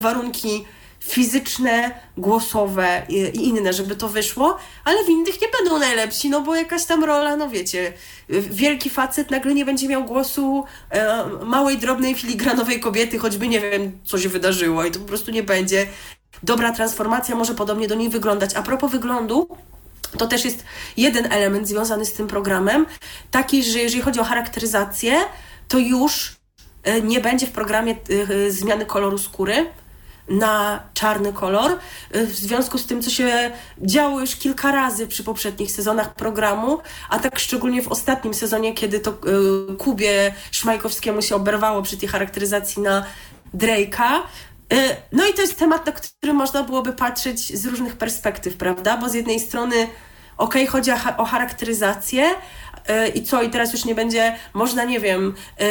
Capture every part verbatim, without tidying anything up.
warunki fizyczne, głosowe i, i inne, żeby to wyszło, ale w innych nie będą najlepsi, no bo jakaś tam rola, no wiecie, wielki facet nagle nie będzie miał głosu e, małej, drobnej, filigranowej kobiety, choćby nie wiem, co się wydarzyło i to po prostu nie będzie. Dobra transformacja może podobnie do niej wyglądać. A propos wyglądu, to też jest jeden element związany z tym programem, taki, że jeżeli chodzi o charakteryzację, to już nie będzie w programie zmiany koloru skóry na czarny kolor, w związku z tym, co się działo już kilka razy przy poprzednich sezonach programu, a tak szczególnie w ostatnim sezonie, kiedy to Kubie Szmajkowskiemu się oberwało przy tej charakteryzacji na Drake'a. No i to jest temat, na który można byłoby patrzeć z różnych perspektyw, prawda? Bo z jednej strony okej, okay, chodzi o charakteryzację yy, i co, i teraz już nie będzie, można, nie wiem, yy,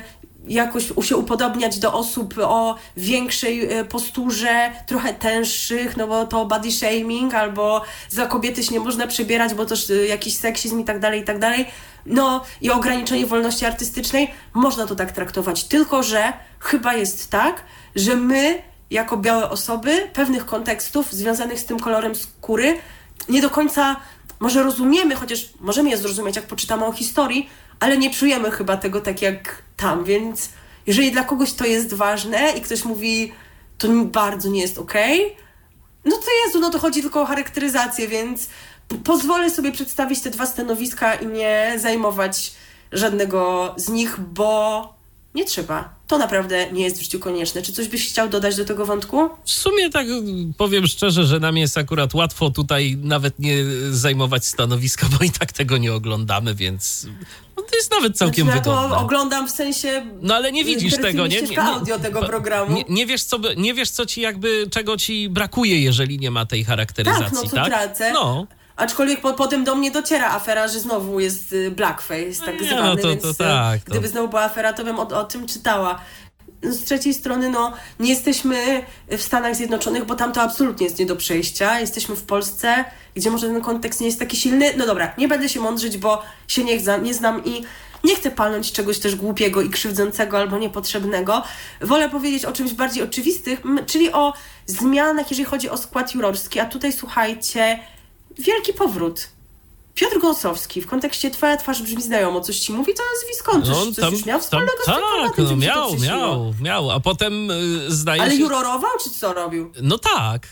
jakoś się upodobniać do osób o większej posturze, trochę tęższych, no bo to body shaming, albo za kobiety się nie można przebierać, bo też jakiś seksizm i tak dalej, i tak dalej. No i ograniczenie wolności artystycznej, można to tak traktować, tylko że chyba jest tak, że my, jako białe osoby, pewnych kontekstów związanych z tym kolorem skóry nie do końca może rozumiemy, chociaż możemy je zrozumieć, jak poczytamy o historii, ale nie czujemy chyba tego tak jak tam, więc jeżeli dla kogoś to jest ważne i ktoś mówi, to bardzo nie jest okej, no to Jezu, no to chodzi tylko o charakteryzację, więc p- pozwolę sobie przedstawić te dwa stanowiska i nie zajmować żadnego z nich, bo nie trzeba. To naprawdę nie jest w życiu konieczne. Czy coś byś chciał dodać do tego wątku? W sumie tak powiem szczerze, że nam jest akurat łatwo tutaj nawet nie zajmować stanowiska, bo i tak tego nie oglądamy, więc no to jest nawet całkiem znaczy, wygodne. Ja to oglądam w sensie... No ale nie widzisz tego, nie? Nie, nie, audio tego programu. Nie, nie, wiesz, co, nie wiesz, co ci jakby, czego ci brakuje, jeżeli nie ma tej charakteryzacji, tak? Tak, no co tak? tracę. No. Aczkolwiek po, potem do mnie dociera afera, że znowu jest blackface tak nie, zwany, no to, więc to tak, to... gdyby znowu była afera, to bym o, o tym czytała. Z trzeciej strony, no, nie jesteśmy w Stanach Zjednoczonych, bo tam to absolutnie jest nie do przejścia. Jesteśmy w Polsce, gdzie może ten kontekst nie jest taki silny. No dobra, nie będę się mądrzyć, bo się nie, znam, nie znam i nie chcę palnąć czegoś też głupiego i krzywdzącego albo niepotrzebnego. Wolę powiedzieć o czymś bardziej oczywistym, czyli o zmianach, jeżeli chodzi o skład jurorski. A tutaj, słuchajcie, wielki powrót. Piotr Gąsowski, w kontekście twoja twarz brzmi znajomo, coś ci mówi, to nazwisko, on coś, no, coś tam, już miał wspólnego tam, z tym tak, no miał, miał, miał, a potem y, zdaje Ale się... Ale jurorował, czy co robił? No tak.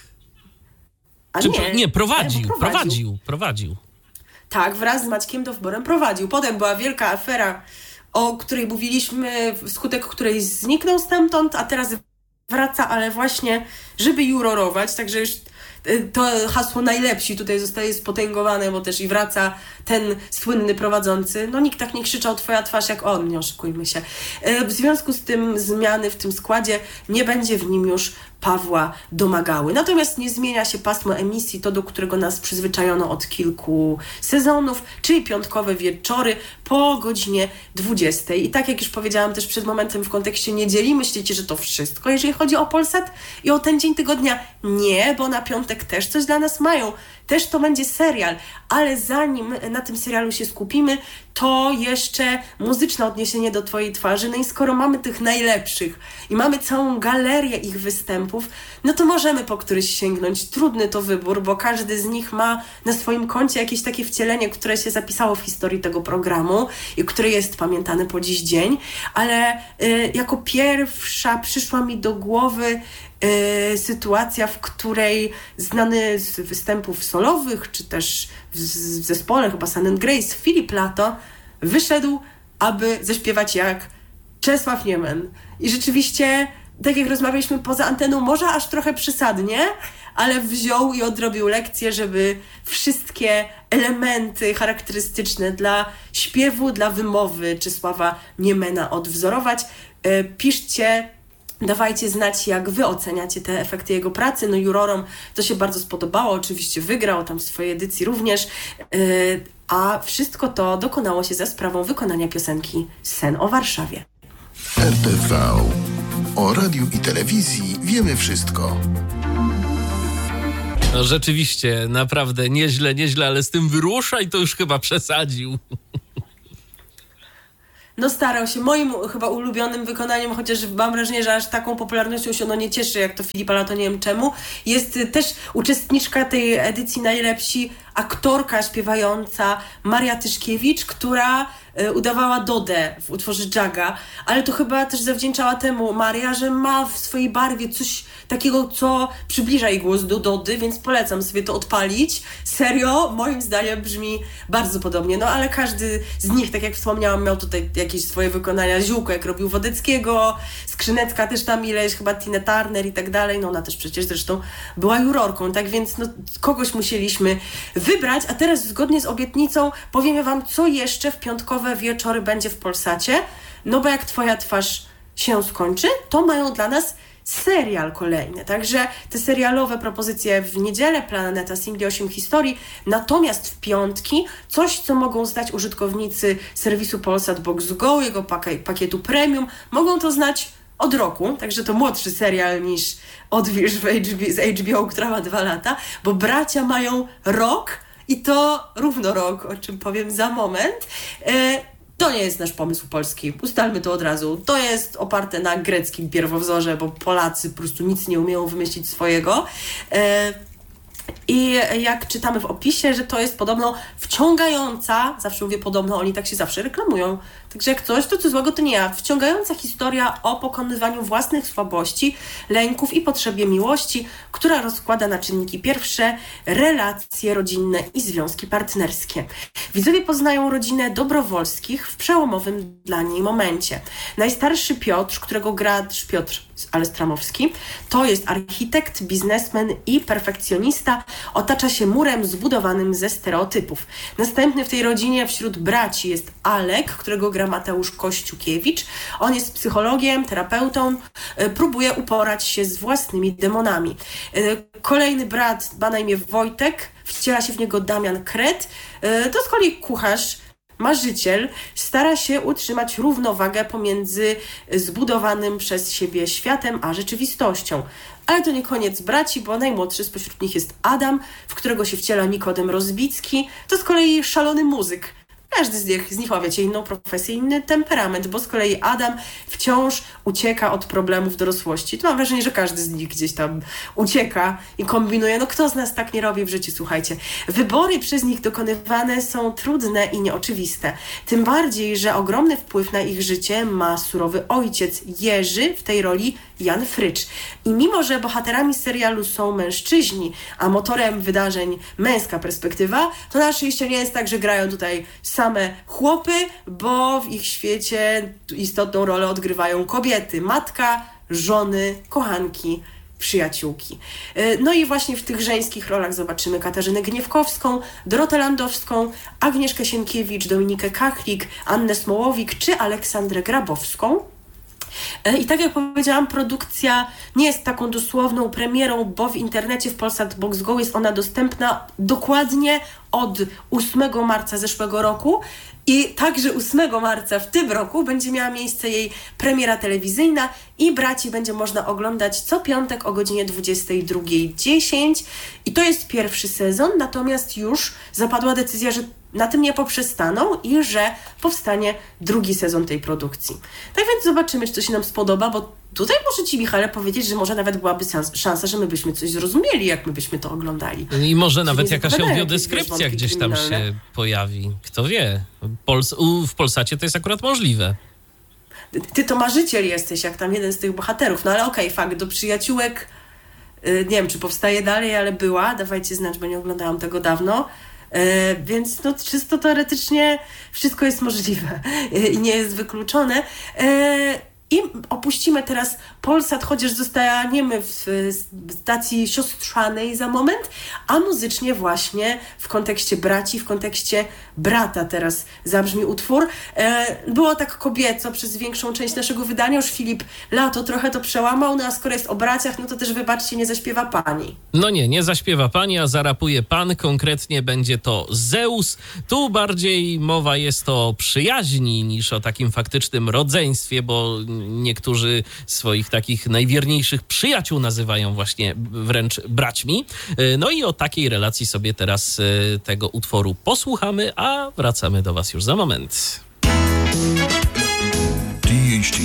A czy, nie, nie, prowadził, nie, prowadził, prowadził, prowadził. Tak, wraz z Maćkiem Dowborem prowadził. Potem była wielka afera, o której mówiliśmy, wskutek której zniknął stamtąd, a teraz wraca, ale właśnie, żeby jurorować, także już to hasło najlepsi tutaj zostaje spotęgowane, bo też i wraca ten słynny prowadzący. No nikt tak nie krzyczał twoja twarz jak on, nie oszukujmy się. W związku z tym zmiany w tym składzie nie będzie w nim już Pawła Domagały. Natomiast nie zmienia się pasmo emisji, to do którego nas przyzwyczajono od kilku sezonów, czyli piątkowe wieczory po godzinie dwudziestej. I tak jak już powiedziałam też przed momentem w kontekście niedzieli, myślicie, że to wszystko, jeżeli chodzi o Polsat i o ten dzień tygodnia? Nie, bo na piątek też coś dla nas mają. Też to będzie serial, ale zanim na tym serialu się skupimy, to jeszcze muzyczne odniesienie do twojej twarzy. No i skoro mamy tych najlepszych i mamy całą galerię ich występów, no to możemy po któryś sięgnąć. Trudny to wybór, bo każdy z nich ma na swoim koncie jakieś takie wcielenie, które się zapisało w historii tego programu i które jest pamiętane po dziś dzień, ale y, jako pierwsza przyszła mi do głowy y, sytuacja, w której znany z występów solowych, czy też w, w zespole, chyba Sun and Grace, Filip Lato wyszedł, aby zaśpiewać jak Czesław Niemen. I rzeczywiście, tak jak rozmawialiśmy poza anteną, może aż trochę przesadnie, ale wziął i odrobił lekcję, żeby wszystkie elementy charakterystyczne dla śpiewu, dla wymowy Czesława Niemena odwzorować. E, piszcie, dawajcie znać, jak wy oceniacie te efekty jego pracy. No jurorom to się bardzo spodobało, oczywiście wygrał tam w swojej edycji również, yy, a wszystko to dokonało się za sprawą wykonania piosenki Sen o Warszawie. R T V. O radiu i telewizji wiemy wszystko. No rzeczywiście, naprawdę nieźle, nieźle, ale z tym wyruszaj to już chyba przesadził. no starał się. Moim chyba ulubionym wykonaniem, chociaż mam wrażenie, że aż taką popularnością się ono nie cieszy, jak to Filipa Lato, nie wiem czemu, jest też uczestniczka tej edycji Najlepsi, aktorka śpiewająca Maria Tyszkiewicz, która udawała Dodę w utworze Jaga, ale to chyba też zawdzięczała temu Maria, że ma w swojej barwie coś takiego, co przybliża jej głos do Dody, więc polecam sobie to odpalić. Serio, moim zdaniem brzmi bardzo podobnie, no ale każdy z nich, tak jak wspomniałam, miał tutaj jakieś swoje wykonania. Ziółko, jak robił Wodeckiego, Skrzynecka też tam ileś, chyba Tina Turner i tak dalej, no ona też przecież zresztą była jurorką, tak więc no, kogoś musieliśmy wybrać, a teraz zgodnie z obietnicą powiemy wam, co jeszcze w piątkowe wieczory będzie w Polsacie, no bo jak Twoja twarz się skończy, to mają dla nas serial kolejny, także te serialowe propozycje w niedzielę, Planeta Singli, osiem historii, natomiast w piątki coś, co mogą znać użytkownicy serwisu Polsat Box Go, jego pak- pakietu premium, mogą to znać od roku, także to młodszy serial niż Odwilż w H B, z H B O, która ma dwa lata, bo bracia mają rok i to równo rok, o czym powiem za moment. E, To nie jest nasz pomysł polski, ustalmy to od razu. To jest oparte na greckim pierwowzorze, bo Polacy po prostu nic nie umieją wymyślić swojego. I jak czytamy w opisie, że to jest podobno wciągająca, zawsze mówię podobno, oni tak się zawsze reklamują, także jak coś, to co złego to nie ja, wciągająca historia o pokonywaniu własnych słabości, lęków i potrzebie miłości, która rozkłada na czynniki pierwsze relacje rodzinne i związki partnerskie. Widzowie poznają rodzinę Dobrowolskich w przełomowym dla niej momencie. Najstarszy Piotr, którego gra Piotr ale Stramowski, to jest architekt, biznesmen i perfekcjonista, otacza się murem zbudowanym ze stereotypów. Następny w tej rodzinie wśród braci jest Alek, którego gra Mateusz Kościukiewicz. On jest psychologiem, terapeutą, próbuje uporać się z własnymi demonami. Kolejny brat ma na imię Wojtek, wciela się w niego Damian Kret, to z kolei kucharz, marzyciel, stara się utrzymać równowagę pomiędzy zbudowanym przez siebie światem a rzeczywistością. Ale to nie koniec braci, bo najmłodszy spośród nich jest Adam, w którego się wciela Nikodem Rozbicki. To z kolei szalony muzyk. Każdy z nich, z nich ma, wiecie, inną profesję, inny temperament, bo z kolei Adam wciąż ucieka od problemów dorosłości. To mam wrażenie, że każdy z nich gdzieś tam ucieka i kombinuje. No kto z nas tak nie robi w życiu, słuchajcie. Wybory przez nich dokonywane są trudne i nieoczywiste. Tym bardziej, że ogromny wpływ na ich życie ma surowy ojciec Jerzy, w tej roli Jan Frycz. I mimo, że bohaterami serialu są mężczyźni, a motorem wydarzeń męska perspektywa, to na szczęście nie jest tak, że grają tutaj same chłopy, bo w ich świecie istotną rolę odgrywają kobiety, matka, żony, kochanki, przyjaciółki. No i właśnie w tych żeńskich rolach zobaczymy Katarzynę Gniewkowską, Dorotę Landowską, Agnieszkę Sienkiewicz, Dominikę Kachlik, Annę Smołowik czy Aleksandrę Grabowską. I tak jak powiedziałam, produkcja nie jest taką dosłowną premierą, bo w internecie w Polsat Box Go jest ona dostępna dokładnie od ósmego marca zeszłego roku i także ósmego marca w tym roku będzie miała miejsce jej premiera telewizyjna i Braci będzie można oglądać co piątek o godzinie dwudziestej drugiej dziesięć i to jest pierwszy sezon, natomiast już zapadła decyzja, że na tym nie poprzestaną i że powstanie drugi sezon tej produkcji. Tak więc zobaczymy, czy to się nam spodoba, bo tutaj muszę Ci, Michale, powiedzieć, że może nawet byłaby szansa, że my byśmy coś zrozumieli, jak my byśmy to oglądali. I może nawet jakaś audiodeskrypcja gdzieś tam się pojawi. Kto wie? Pols- u, w Polsacie to jest akurat możliwe. Ty to marzyciel jesteś, jak tam jeden z tych bohaterów. No ale okej, okay, fakt, do przyjaciółek, yy, nie wiem, czy powstaje dalej, ale była. Dawajcie znać, bo nie oglądałam tego dawno. Yy, więc no czysto teoretycznie wszystko jest możliwe yy, i nie jest wykluczone. Yy, I opuścimy teraz Polsat, chociaż zostaniemy w stacji siostrzanej za moment, a muzycznie właśnie w kontekście braci, w kontekście brata teraz zabrzmi utwór. Było tak kobieco przez większą część naszego wydania, już Filip Lato trochę to przełamał, no a skoro jest o braciach, no to też wybaczcie, nie zaśpiewa pani. No nie, nie zaśpiewa pani, a zarapuje pan, konkretnie będzie to Zeus. Tu bardziej mowa jest o przyjaźni niż o takim faktycznym rodzeństwie, bo niektórzy swoich takich najwierniejszych przyjaciół nazywają właśnie wręcz braćmi. No i o takiej relacji sobie teraz tego utworu posłuchamy, a wracamy do was już za moment. D.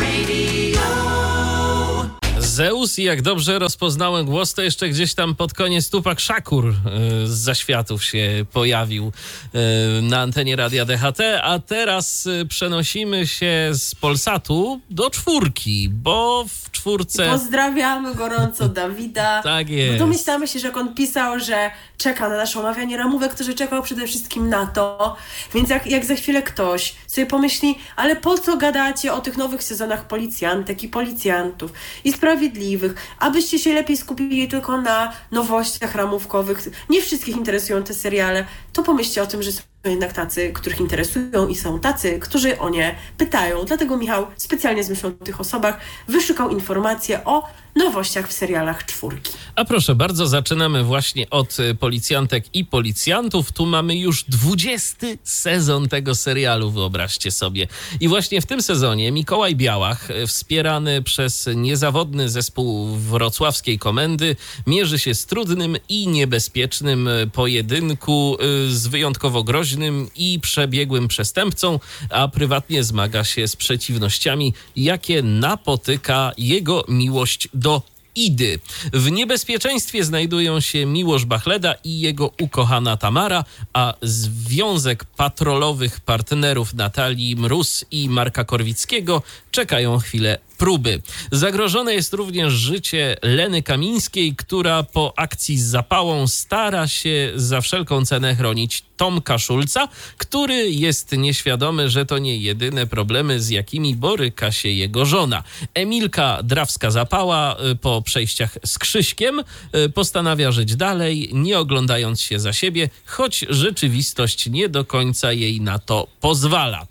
Zeus i jak dobrze rozpoznałem głos, to jeszcze gdzieś tam pod koniec Tupak Shakur y, z zaświatów się pojawił y, na antenie Radia D H T, a teraz y, przenosimy się z Polsatu do czwórki, bo w czwórce... Pozdrawiamy gorąco Dawida. Tak jest. No domyślamy się, że jak on pisał, że czeka na nasze omawianie ramówek, to że czekał przede wszystkim na to. Więc jak, jak za chwilę ktoś sobie pomyśli, ale po co gadacie o tych nowych sezonach policjantek i policjantów i sprawiedliwych, abyście się lepiej skupili tylko na nowościach ramówkowych. Nie wszystkich interesują te seriale, to pomyślcie o tym, że są jednak tacy, których interesują i są tacy, którzy o nie pytają. Dlatego Michał specjalnie z myślą o tych osobach wyszukał informacje o nowościach w serialach czwórki. A proszę bardzo, zaczynamy właśnie od policjantek i policjantów. Tu mamy już dwudziesty sezon tego serialu, wyobraźcie sobie. I właśnie w tym sezonie Mikołaj Białach, wspierany przez niezawodny zespół wrocławskiej komendy, mierzy się z trudnym i niebezpiecznym pojedynku z wyjątkowo groźnym i przebiegłym przestępcą, a prywatnie zmaga się z przeciwnościami, jakie napotyka jego miłość do Idy. W niebezpieczeństwie znajdują się Miłosz Bachleda i jego ukochana Tamara, a związek patrolowych partnerów Natalii Mróz i Marka Korwickiego czekają chwilę próby. Zagrożone jest również życie Leny Kamińskiej, która po akcji z zapałą stara się za wszelką cenę chronić Tomka Szulca, który jest nieświadomy, że to nie jedyne problemy, z jakimi boryka się jego żona. Emilka Drawska-Zapała po przejściach z Krzyśkiem postanawia żyć dalej, nie oglądając się za siebie, choć rzeczywistość nie do końca jej na to pozwala.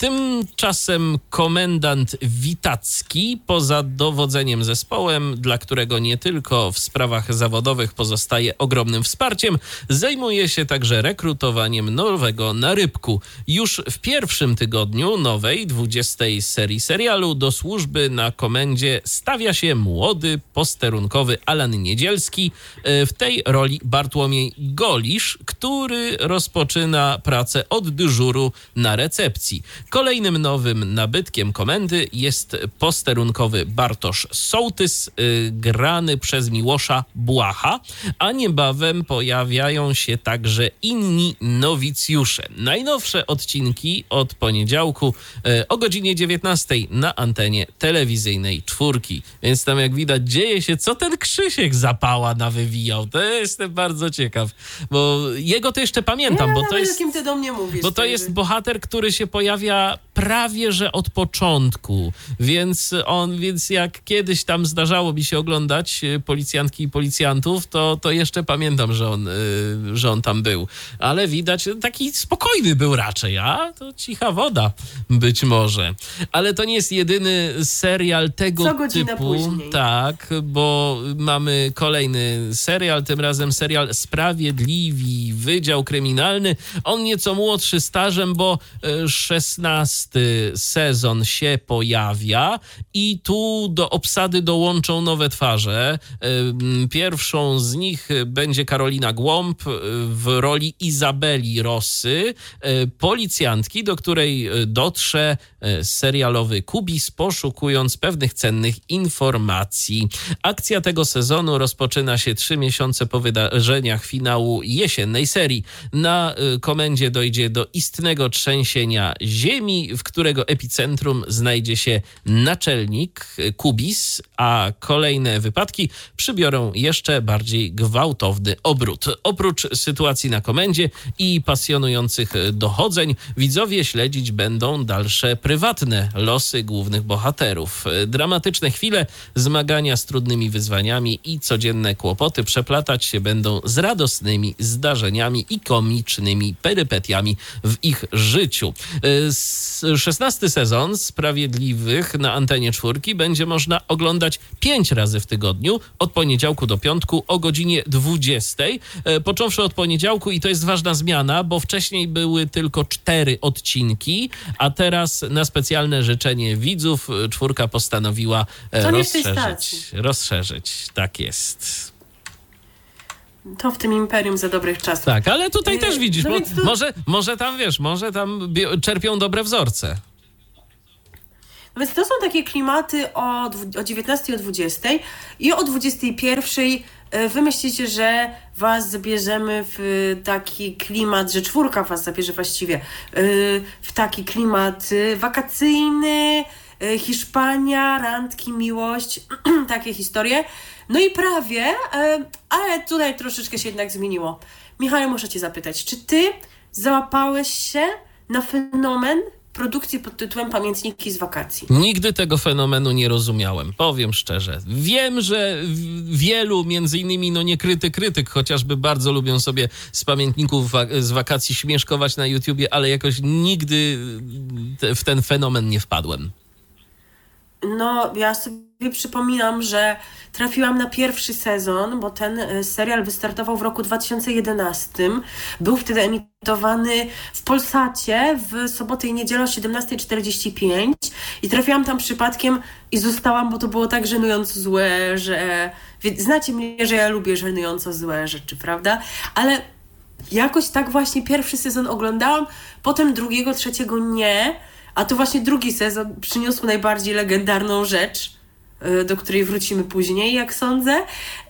Tymczasem komendant Witacki, poza dowodzeniem zespołem, dla którego nie tylko w sprawach zawodowych pozostaje ogromnym wsparciem, zajmuje się także rekrutowaniem nowego narybku. Już w pierwszym tygodniu nowej, dwudziestej serii serialu do służby na komendzie stawia się młody, posterunkowy Alan Niedzielski, w tej roli Bartłomiej Golisz, który rozpoczyna pracę od dyżuru na recepcji. Kolejnym nowym nabytkiem komendy jest posterunkowy Bartosz Sołtys, yy, grany przez Miłosza Błaha, a niebawem pojawiają się także inni nowicjusze. Najnowsze odcinki od poniedziałku yy, o godzinie dziewiętnastej na antenie telewizyjnej czwórki. Więc tam jak widać dzieje się, co ten Krzysiek Zapała nawywijał. To jestem bardzo ciekaw, bo jego to jeszcze pamiętam, ja bo to jest... kim ty do mnie mówisz. Bo to jest bohater, który się pojawia prawie że od początku, więc on, więc jak kiedyś tam zdarzało mi się oglądać policjantki i policjantów, to, to jeszcze pamiętam, że on, yy, że on tam był. Ale widać, taki spokojny był raczej, a to cicha woda być może. Ale to nie jest jedyny serial tego Co godzinę typu. później. Tak, bo mamy kolejny serial, tym razem serial Sprawiedliwi, Wydział Kryminalny. On nieco młodszy stażem, bo szesnasty sezon się pojawia i tu do obsady dołączą nowe twarze. Pierwszą z nich będzie Karolina Głąb w roli Izabeli Rossy, policjantki, do której dotrze serialowy Kubis, poszukując pewnych cennych informacji. Akcja tego sezonu rozpoczyna się trzy miesiące po wydarzeniach finału jesiennej serii. Na komendzie dojdzie do istnego trzęsienia ziemi, w którego epicentrum znajdzie się naczelnik Kubis, a kolejne wypadki przybiorą jeszcze bardziej gwałtowny obrót. Oprócz sytuacji na komendzie i pasjonujących dochodzeń, widzowie śledzić będą dalsze prywatne losy głównych bohaterów. Dramatyczne chwile, zmagania z trudnymi wyzwaniami i codzienne kłopoty przeplatać się będą z radosnymi zdarzeniami i komicznymi perypetiami w ich życiu. szesnasty sezon Sprawiedliwych na antenie czwórki będzie można oglądać pięć razy w tygodniu, od poniedziałku do piątku o godzinie dwudziestej. Począwszy od poniedziałku, i to jest ważna zmiana, bo wcześniej były tylko cztery odcinki, a teraz na specjalne życzenie widzów czwórka postanowiła To nie w tej rozszerzyć. stacji. Rozszerzyć, tak jest. To w tym imperium za dobrych czasów. Tak, ale tutaj Yy, też widzisz, no bo więc tu- może, może tam, wiesz, może tam bie- czerpią dobre wzorce. Więc to są takie klimaty o, o dziewiętnastej, o dwudziestej i o dwudziestej pierwszej wy myślicie, że was zabierzemy w taki klimat, że czwórka was zabierze właściwie w taki klimat wakacyjny, Hiszpania, randki, miłość, takie historie. No i prawie, ale tutaj troszeczkę się jednak zmieniło. Michał, muszę cię zapytać, czy ty załapałeś się na fenomen produkcji pod tytułem Pamiętniki z wakacji? Nigdy tego fenomenu nie rozumiałem, powiem szczerze. Wiem, że wielu, między innymi no niekryty krytyk, chociażby bardzo lubią sobie z pamiętników z wakacji śmieszkować na YouTubie, ale jakoś nigdy te, w ten fenomen nie wpadłem. No, ja sobie przypominam, że trafiłam na pierwszy sezon, bo ten serial wystartował w roku dwa tysiące jedenastym. Był wtedy emitowany w Polsacie w sobotę i niedzielę o siedemnasta czterdzieści pięć i trafiłam tam przypadkiem i zostałam, bo to było tak żenująco złe, że... Znacie mnie, że ja lubię żenująco złe rzeczy, prawda? Ale jakoś tak właśnie pierwszy sezon oglądałam, potem drugiego, trzeciego nie. A to właśnie drugi sezon przyniósł najbardziej legendarną rzecz, do której wrócimy później, jak sądzę.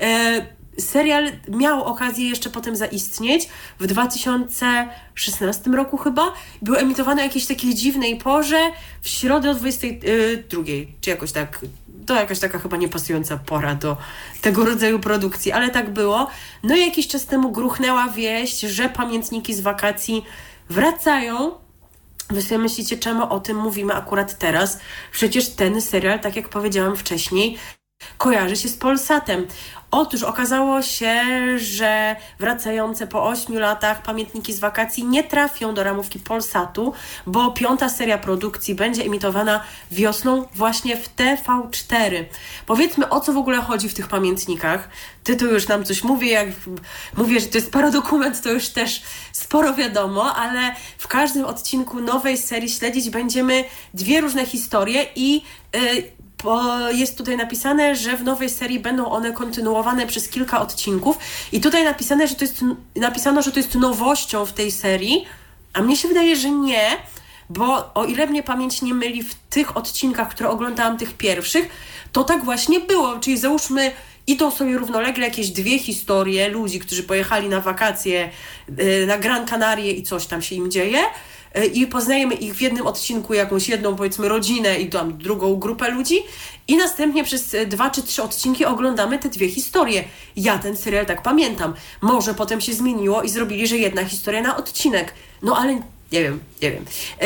Serial miał okazję jeszcze potem zaistnieć w dwa tysiące szesnastym roku chyba. Był emitowany o jakiejś takiej dziwnej porze w środę o dwudziestej drugiej, czy jakoś tak. To jakaś taka chyba niepasująca pora do tego rodzaju produkcji, ale tak było. No i jakiś czas temu gruchnęła wieść, że Pamiętniki z wakacji wracają. Wy sobie myślicie, czemu o tym mówimy akurat teraz? Przecież ten serial, tak jak powiedziałam wcześniej, kojarzy się z Polsatem. Otóż okazało się, że wracające po ośmiu latach Pamiętniki z wakacji nie trafią do ramówki Polsatu, bo piąta seria produkcji będzie emitowana wiosną właśnie w T V cztery. Powiedzmy, o co w ogóle chodzi w tych pamiętnikach. Tytuł już nam coś mówi, jak mówię, że to jest paradokument, to już też sporo wiadomo, ale w każdym odcinku nowej serii śledzić będziemy dwie różne historie i yy, bo jest tutaj napisane, że w nowej serii będą one kontynuowane przez kilka odcinków i tutaj napisane, że to jest, napisano, że to jest nowością w tej serii, a mnie się wydaje, że nie, bo o ile mnie pamięć nie myli w tych odcinkach, które oglądałam, tych pierwszych, to tak właśnie było, czyli załóżmy idą sobie równolegle jakieś dwie historie ludzi, którzy pojechali na wakacje yy, na Gran Canaria i coś tam się im dzieje, i poznajemy ich w jednym odcinku, jakąś jedną, powiedzmy, rodzinę i tam drugą grupę ludzi i następnie przez dwa czy trzy odcinki oglądamy te dwie historie. Ja ten serial tak pamiętam. Może potem się zmieniło i zrobili, że jedna historia na odcinek. No ale nie wiem, nie wiem. Yy,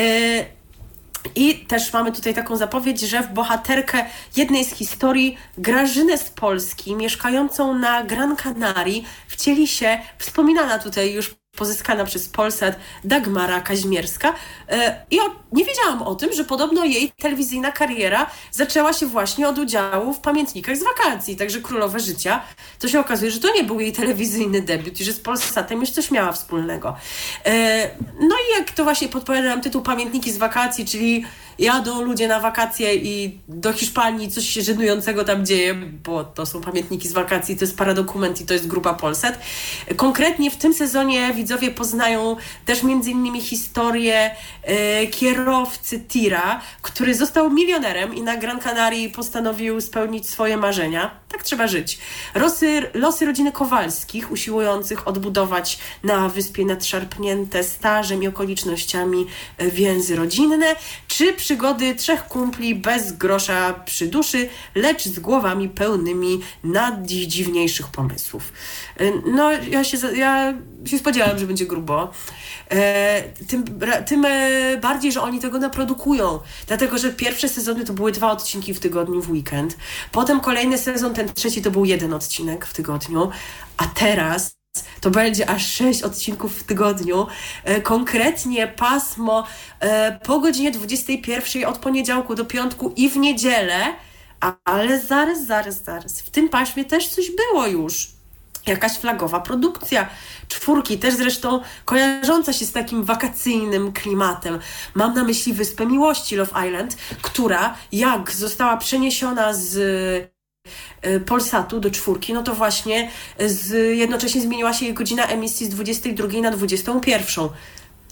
I też mamy tutaj taką zapowiedź, że w bohaterkę jednej z historii Grażynę z Polski, mieszkającą na Gran Canaria, wcieli się wspominana tutaj już pozyskana przez Polsat Dagmara Kaźmierska. I nie wiedziałam o tym, że podobno jej telewizyjna kariera zaczęła się właśnie od udziału w Pamiętnikach z wakacji, także Królowe Życia. To się okazuje, że to nie był jej telewizyjny debiut i że z Polsatem już coś miała wspólnego. No i jak to właśnie podpowiada nam tytuł Pamiętniki z wakacji, czyli jadą ludzie na wakacje i do Hiszpanii coś się żenującego tam dzieje, bo to są pamiętniki z wakacji, to jest paradokument i to jest grupa Polsat. Konkretnie w tym sezonie widzowie poznają też między innymi historię e, kierowcy tira, który został milionerem i na Gran Canaria postanowił spełnić swoje marzenia. Tak trzeba żyć. Losy, losy rodziny Kowalskich, usiłujących odbudować na wyspie nadszarpnięte stażem i okolicznościami więzy rodzinne, czy przygody trzech kumpli bez grosza przy duszy, lecz z głowami pełnymi najdziwniejszych pomysłów. No, ja się, ja się spodziewałam, że będzie grubo. E, tym, tym bardziej, że oni tego naprodukują. Dlatego, że pierwsze sezony to były dwa odcinki w tygodniu w weekend. Potem kolejny sezon, ten trzeci to był jeden odcinek w tygodniu. A teraz to będzie aż sześć odcinków w tygodniu. E, konkretnie pasmo e, po godzinie dwudziestej pierwszej od poniedziałku do piątku i w niedzielę. A, ale zaraz, zaraz, zaraz. W tym paśmie też coś było już. Jakaś flagowa produkcja. Czwórki, też zresztą kojarząca się z takim wakacyjnym klimatem. Mam na myśli Wyspę Miłości, Love Island, która jak została przeniesiona z Polsatu do czwórki, no to właśnie z, jednocześnie zmieniła się jej godzina emisji z dwudziestej drugiej na dwudziestą pierwszą.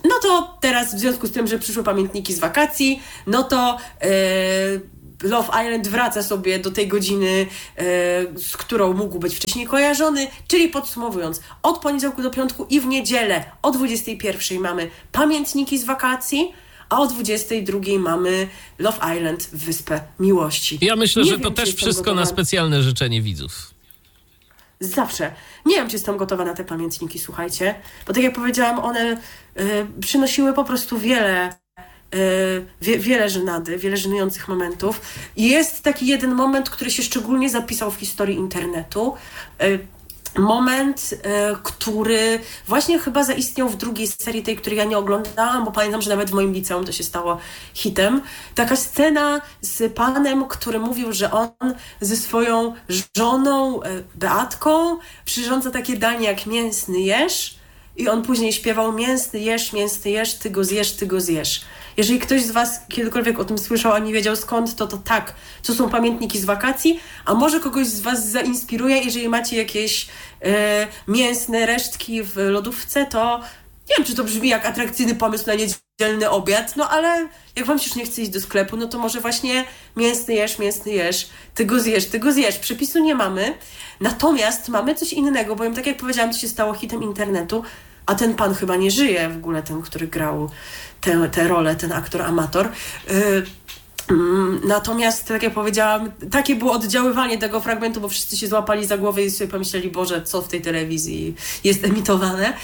No to teraz w związku z tym, że przyszły pamiętniki z wakacji, no to yy, Love Island wraca sobie do tej godziny, yy, z którą mógł być wcześniej kojarzony, czyli podsumowując, od poniedziałku do piątku i w niedzielę o dwudziestej pierwszej mamy pamiętniki z wakacji, a o dwudziestej drugiej mamy Love Island, Wyspę Miłości. Ja myślę, Nie że wiem, to czy też jestem wszystko gotowa. na specjalne życzenie widzów. Zawsze. Nie wiem, czy jestem gotowa na te pamiętniki, słuchajcie. Bo tak jak powiedziałam, one y, przynosiły po prostu wiele, y, wie, wiele żenady, wiele żenujących momentów. I jest taki jeden moment, który się szczególnie zapisał w historii internetu. Y, Moment, e, który właśnie chyba zaistniał w drugiej serii, tej, której ja nie oglądałam, bo pamiętam, że nawet w moim liceum to się stało hitem. Taka scena z panem, który mówił, że on ze swoją żoną e, Beatką przyrządza takie danie jak mięsny jeż i on później śpiewał mięsny jeż, mięsny jeż, ty go zjesz, ty go zjesz. Jeżeli ktoś z was kiedykolwiek o tym słyszał, a nie wiedział skąd, to to tak, to są pamiętniki z wakacji, a może kogoś z was zainspiruje, jeżeli macie jakieś e, mięsne resztki w lodówce, to nie wiem, czy to brzmi jak atrakcyjny pomysł na niedzielny obiad, no ale jak wam się już nie chce iść do sklepu, no to może właśnie mięsny jesz, mięsny jesz, ty go zjesz, ty go zjesz. Przepisu nie mamy, natomiast mamy coś innego, bowiem tak jak powiedziałam, to się stało hitem internetu, a ten pan chyba nie żyje w ogóle, ten, który grał tę, tę rolę, ten aktor amator. Yy, Natomiast, tak jak powiedziałam, takie było oddziaływanie tego fragmentu, bo wszyscy się złapali za głowę i sobie pomyśleli, Boże, co w tej telewizji jest emitowane.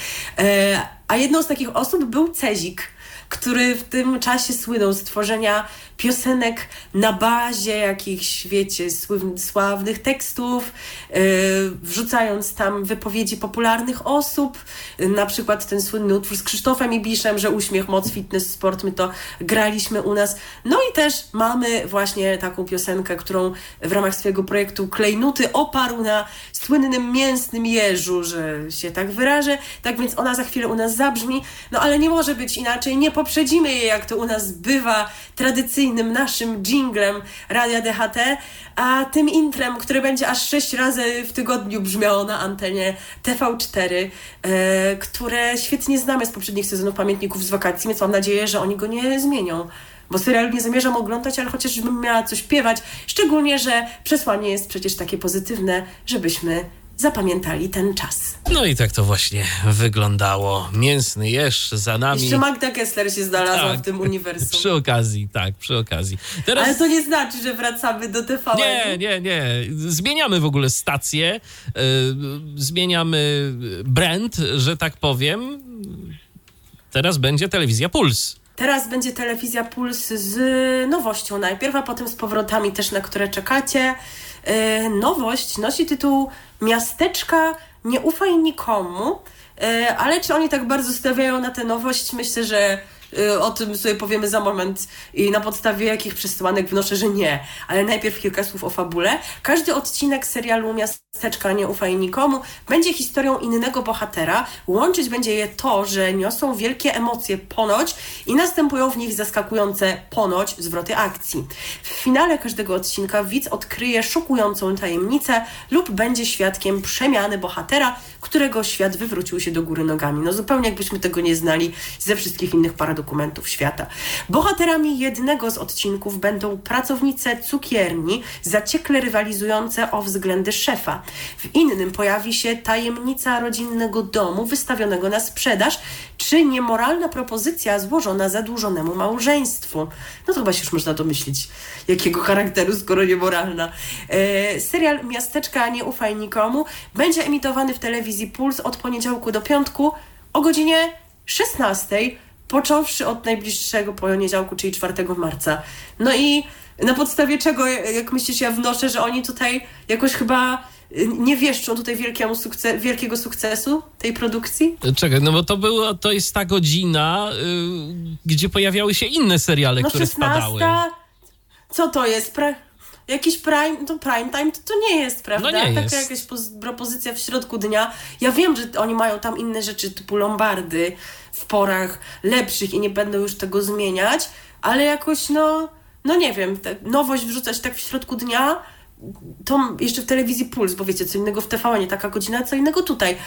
A jedną z takich osób był Cezik, który w tym czasie słynął z tworzenia piosenek na bazie jakichś, wiecie, sławnych tekstów, yy, wrzucając tam wypowiedzi popularnych osób, yy, na przykład ten słynny utwór z Krzysztofem Ibiszem, że uśmiech, moc, fitness, sport, my to graliśmy u nas. No i też mamy właśnie taką piosenkę, którą w ramach swojego projektu Klejnuty oparł na słynnym mięsnym jeżu, że się tak wyrażę. Tak więc ona za chwilę u nas zabrzmi, no ale nie może być inaczej, nie poprzedzimy jej, jak to u nas bywa, tradycyjnym naszym dżinglem Radia D H T, a tym intrem, które będzie aż sześć razy w tygodniu brzmiało na antenie T V cztery, e, które świetnie znamy z poprzednich sezonów pamiętników z wakacji, więc mam nadzieję, że oni go nie zmienią. Bo serial nie zamierzam oglądać, ale chociażbym miała coś śpiewać, szczególnie, że przesłanie jest przecież takie pozytywne, żebyśmy zapamiętali ten czas. No i tak to właśnie wyglądało. Mięsny jeż za nami. Jeszcze Magda Gessler się znalazła tak, w tym uniwersum. Przy okazji, tak, przy okazji. Teraz... Ale to nie znaczy, że wracamy do T V N. Nie, nie, nie. Zmieniamy w ogóle stację, yy, zmieniamy brand, że tak powiem. Teraz będzie telewizja Puls. Teraz będzie telewizja Puls z nowością najpierw, a potem z powrotami też, na które czekacie. Yy, nowość nosi tytuł Miasteczka nie ufaj nikomu, yy, ale czy oni tak bardzo stawiają na tę nowość? Myślę, że yy, o tym sobie powiemy za moment i na podstawie jakich przesłanek wnoszę, że nie. Ale najpierw kilka słów o fabule. Każdy odcinek serialu Miasteczka nie ufaj nikomu będzie historią innego bohatera. Łączyć będzie je to, że niosą wielkie emocje ponoć i następują w nich zaskakujące ponoć zwroty akcji. W finale każdego odcinka widz odkryje szokującą tajemnicę lub będzie świadkiem przemiany bohatera, którego świat wywrócił się do góry nogami. No zupełnie jakbyśmy tego nie znali ze wszystkich innych paradokumentów świata. Bohaterami jednego z odcinków będą pracownice cukierni, zaciekle rywalizujące o względy szefa. W innym pojawi się tajemnica rodzinnego domu wystawionego na sprzedaż, czy niemoralna propozycja złożona zadłużonemu małżeństwu. No to chyba się już można domyślić, jakiego charakteru, skoro niemoralna. E, serial Miasteczka nie ufaj nikomu będzie emitowany w telewizji Puls od poniedziałku do piątku o godzinie szesnastej, począwszy od najbliższego poniedziałku, czyli czwartego marca. No i na podstawie czego, jak myślisz, ja wnoszę, że oni tutaj jakoś chyba nie wieszczą tutaj wielkiemu sukce- wielkiego sukcesu tej produkcji? Czekaj, no bo to było, to jest ta godzina, yy, gdzie pojawiały się inne seriale, no które szesnasta spadały. Co to jest? Pre- jakiś prime, to prime time to, to nie jest, prawda? No nie Taka jest. jakaś poz- propozycja w środku dnia. Ja wiem, że oni mają tam inne rzeczy typu lombardy w porach lepszych i nie będą już tego zmieniać, ale jakoś no, no nie wiem, te, nowość wrzucać tak w środku dnia, to jeszcze w telewizji Puls, bo wiecie, co innego w T V N, nie taka godzina, co innego tutaj.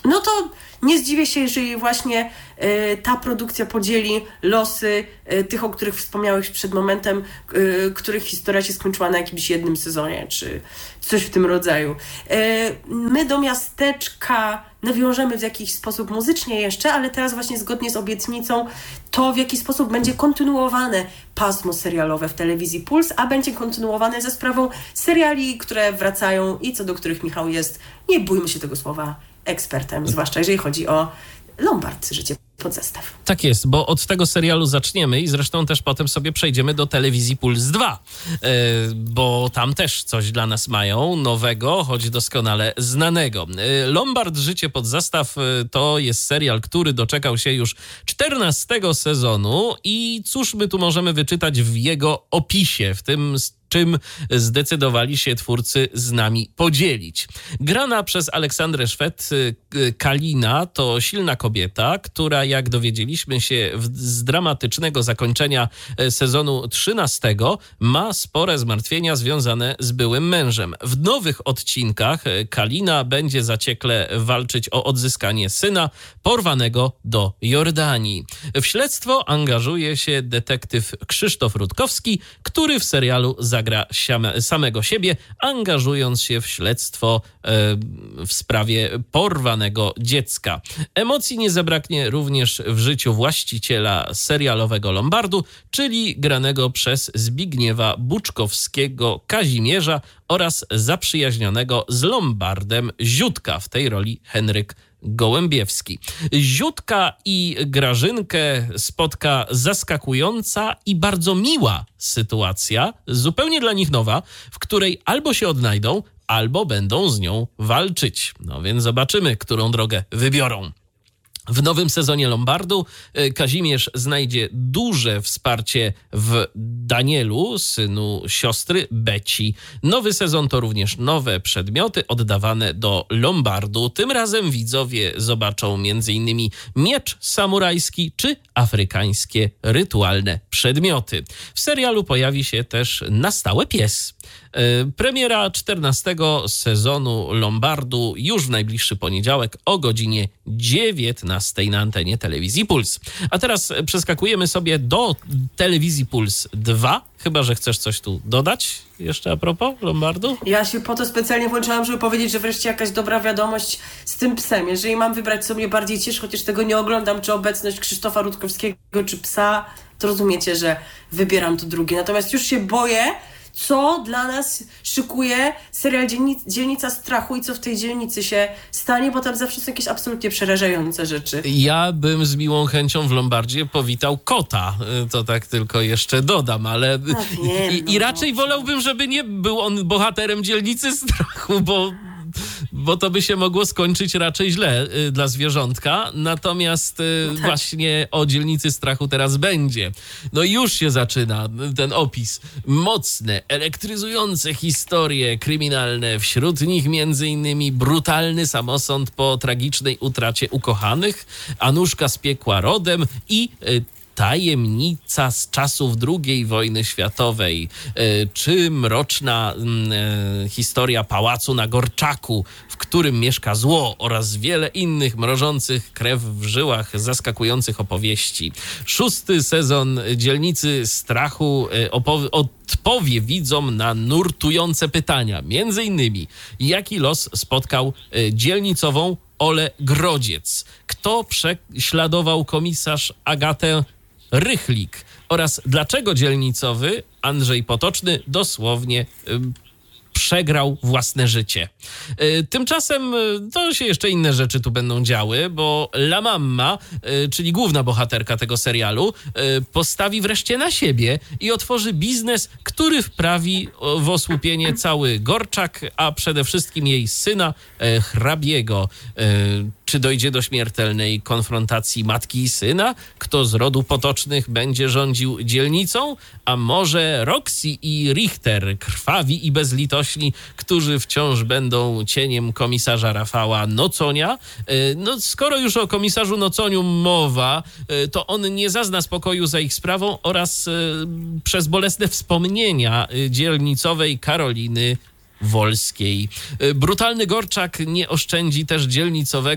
no to nie zdziwię się, jeżeli właśnie y, ta produkcja podzieli losy y, tych, o których wspomniałeś przed momentem, y, których historia się skończyła na jakimś jednym sezonie, czy coś w tym rodzaju. Y, my do miasteczka nawiążemy w jakiś sposób muzycznie jeszcze, ale teraz właśnie zgodnie z obietnicą to, w jaki sposób będzie kontynuowane pasmo serialowe w telewizji Puls, a będzie kontynuowane ze sprawą seriali, które wracają i co do których Michał jest, nie bójmy się tego słowa, ekspertem, zwłaszcza jeżeli chodzi o Lombard, Życie pod zestaw. Tak jest, bo od tego serialu zaczniemy i zresztą też potem sobie przejdziemy do telewizji Puls dwa, yy, bo tam też coś dla nas mają nowego, choć doskonale znanego. Yy, Lombard, Życie pod zestaw yy, to jest serial, który doczekał się już czternastego sezonu i cóż my tu możemy wyczytać w jego opisie, w tym czym zdecydowali się twórcy z nami podzielić. Grana przez Aleksandrę Szwed, Kalina to silna kobieta, która jak dowiedzieliśmy się z dramatycznego zakończenia sezonu trzynastego ma spore zmartwienia związane z byłym mężem. W nowych odcinkach Kalina będzie zaciekle walczyć o odzyskanie syna porwanego do Jordanii. W śledztwo angażuje się detektyw Krzysztof Rutkowski, który w serialu zagra samego siebie, angażując się w śledztwo w sprawie porwanego dziecka. Emocji nie zabraknie również w życiu właściciela serialowego Lombardu, czyli granego przez Zbigniewa Buczkowskiego Kazimierza oraz zaprzyjaźnionego z Lombardem Ziutka, w tej roli Henryk Gołębiewski. Ziutka i Grażynkę spotka zaskakująca i bardzo miła sytuacja, zupełnie dla nich nowa, w której albo się odnajdą, albo będą z nią walczyć. No więc zobaczymy, którą drogę wybiorą. W nowym sezonie Lombardu Kazimierz znajdzie duże wsparcie w Danielu, synu siostry Beci. Nowy sezon to również nowe przedmioty oddawane do Lombardu. Tym razem widzowie zobaczą m.in. miecz samurajski czy afrykańskie rytualne przedmioty. W serialu pojawi się też na stałe pies. Premiera czternastego sezonu Lombardu już w najbliższy poniedziałek o godzinie dziewiętnastej na antenie telewizji Puls. A teraz przeskakujemy sobie do telewizji Puls dwa, chyba że chcesz coś tu dodać jeszcze a propos Lombardu? Ja się po to specjalnie włączyłam, żeby powiedzieć, że wreszcie jakaś dobra wiadomość z tym psem. Jeżeli mam wybrać, co mnie bardziej cieszy, chociaż tego nie oglądam, czy obecność Krzysztofa Rutkowskiego, czy psa, to rozumiecie, że wybieram to drugie. Natomiast już się boję, co dla nas szykuje serial Dzielnic- Dzielnica Strachu i co w tej dzielnicy się stanie, bo tam zawsze są jakieś absolutnie przerażające rzeczy. Ja bym z miłą chęcią w Lombardzie powitał kota, to tak tylko jeszcze dodam, ale no, wiem, i, no, i raczej no. wolałbym, żeby nie był on bohaterem Dzielnicy Strachu, bo bo to by się mogło skończyć raczej źle y, dla zwierzątka. Natomiast y, tak. właśnie o Dzielnicy Strachu teraz będzie. No i już się zaczyna ten opis. Mocne, elektryzujące historie kryminalne. Wśród nich między innymi brutalny samosąd po tragicznej utracie ukochanych, Anuszka z piekła rodem i y, tajemnica z czasów drugiej wojny światowej, czy mroczna historia pałacu na Gorczaku, w którym mieszka zło, oraz wiele innych mrożących krew w żyłach zaskakujących opowieści. Szósty sezon Dzielnicy Strachu opowie, odpowie widzom na nurtujące pytania. Między innymi, jaki los spotkał dzielnicową Olę Grodziec? Kto prześladował komisarz Agatę Rychlik oraz dlaczego dzielnicowy Andrzej Potoczny dosłownie y, przegrał własne życie. Y, tymczasem y, to się jeszcze inne rzeczy tu będą działy, bo La Mamma, y, czyli główna bohaterka tego serialu, y, postawi wreszcie na siebie i otworzy biznes, który wprawi w osłupienie cały Gorczak, a przede wszystkim jej syna, y, hrabiego. Y, Czy dojdzie do śmiertelnej konfrontacji matki i syna? Kto z rodu Potocznych będzie rządził dzielnicą? A może Roxy i Richter, krwawi i bezlitośni, którzy wciąż będą cieniem komisarza Rafała Noconia? No, skoro już o komisarzu Noconiu mowa, to on nie zazna spokoju za ich sprawą oraz przez bolesne wspomnienia dzielnicowej Karoliny Wolskiej. Brutalny Gorczak nie oszczędzi też dzielnicowego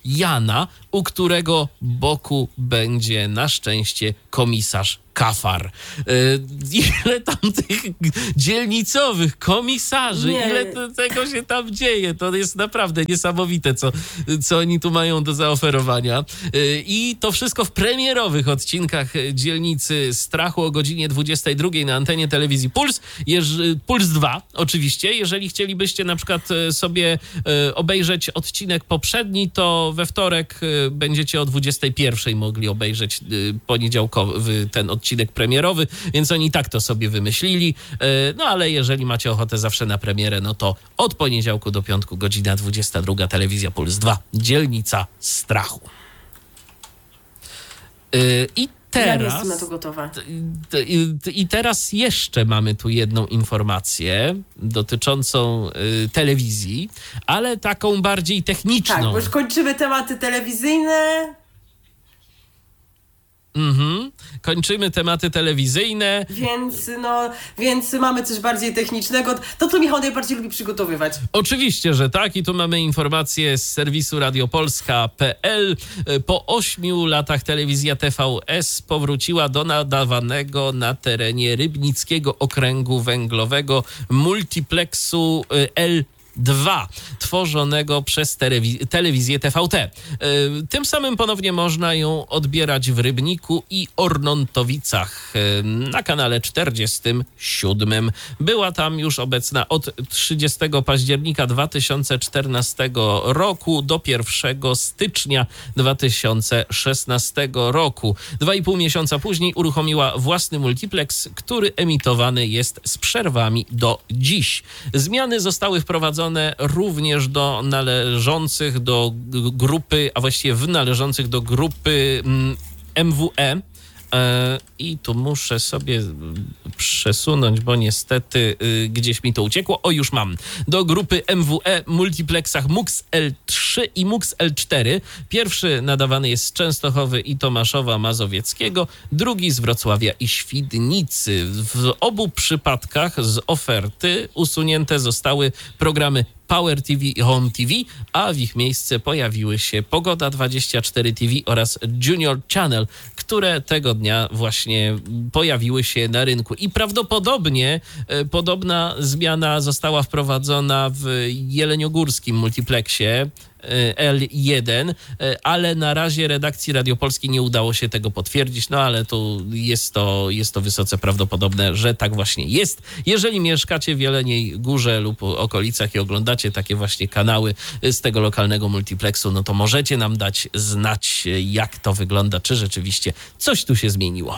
Jana, u którego boku będzie na szczęście komisarz Kafar. Ile tam tych dzielnicowych komisarzy, Nie. ile to, tego się tam dzieje. To jest naprawdę niesamowite, co, co oni tu mają do zaoferowania. I to wszystko w premierowych odcinkach Dzielnicy Strachu o godzinie dwudziestej drugiej na antenie telewizji Puls. Jeż- Puls dwa oczywiście. Jeżeli chcielibyście na przykład sobie obejrzeć odcinek poprzedni, to we wtorek będziecie o dwudziestej pierwszej mogli obejrzeć poniedziałkowy ten odcinek odcinek premierowy, więc oni tak to sobie wymyślili. No ale jeżeli macie ochotę zawsze na premierę, no to od poniedziałku do piątku, godzina dwudziesta druga, telewizja Puls dwa, Dzielnica Strachu. I teraz... Ja jestem na to gotowa. I, I teraz jeszcze mamy tu jedną informację dotyczącą y, telewizji, ale taką bardziej techniczną. Tak, bo już kończymy tematy telewizyjne. Mhm. Kończymy tematy telewizyjne. Więc no, więc mamy coś bardziej technicznego. To, co Michał najbardziej lubi przygotowywać. Oczywiście, że tak. I tu mamy informację z serwisu radiopolska kropka pe el. Po ośmiu latach telewizja T V S powróciła do nadawanego na terenie Rybnickiego Okręgu Węglowego multiplexu L dwa, tworzonego przez telewiz- telewizję T V T. Yy, tym samym ponownie można ją odbierać w Rybniku i Ornontowicach yy, na kanale czterdziestym siódmym. Była tam już obecna od trzydziestego października dwa tysiące czternastego roku do pierwszego stycznia dwa tysiące szesnastego roku. Dwa i pół miesiąca później uruchomiła własny multiplex, który emitowany jest z przerwami do dziś. Zmiany zostały wprowadzone również do należących do grupy, a właściwie w należących do grupy M W E. I tu muszę sobie przesunąć, bo niestety gdzieś mi to uciekło. O, już mam. Do grupy M W E multiplexach M U X L trzy i M U X L cztery. Pierwszy nadawany jest z Częstochowy i Tomaszowa Mazowieckiego, drugi z Wrocławia i Świdnicy. W obu przypadkach z oferty usunięte zostały programy Power T V i Home T V, a w ich miejsce pojawiły się Pogoda dwadzieścia cztery T V oraz Junior Channel, które tego dnia właśnie pojawiły się na rynku. I prawdopodobnie e, podobna zmiana została wprowadzona w jeleniogórskim multiplexie L jeden, ale na razie redakcji Radiopolskiej nie udało się tego potwierdzić, no ale tu jest to, jest to wysoce prawdopodobne, że tak właśnie jest. Jeżeli mieszkacie w Jeleniej Górze lub okolicach i oglądacie takie właśnie kanały z tego lokalnego multiplexu, no to możecie nam dać znać, jak to wygląda, czy rzeczywiście coś tu się zmieniło.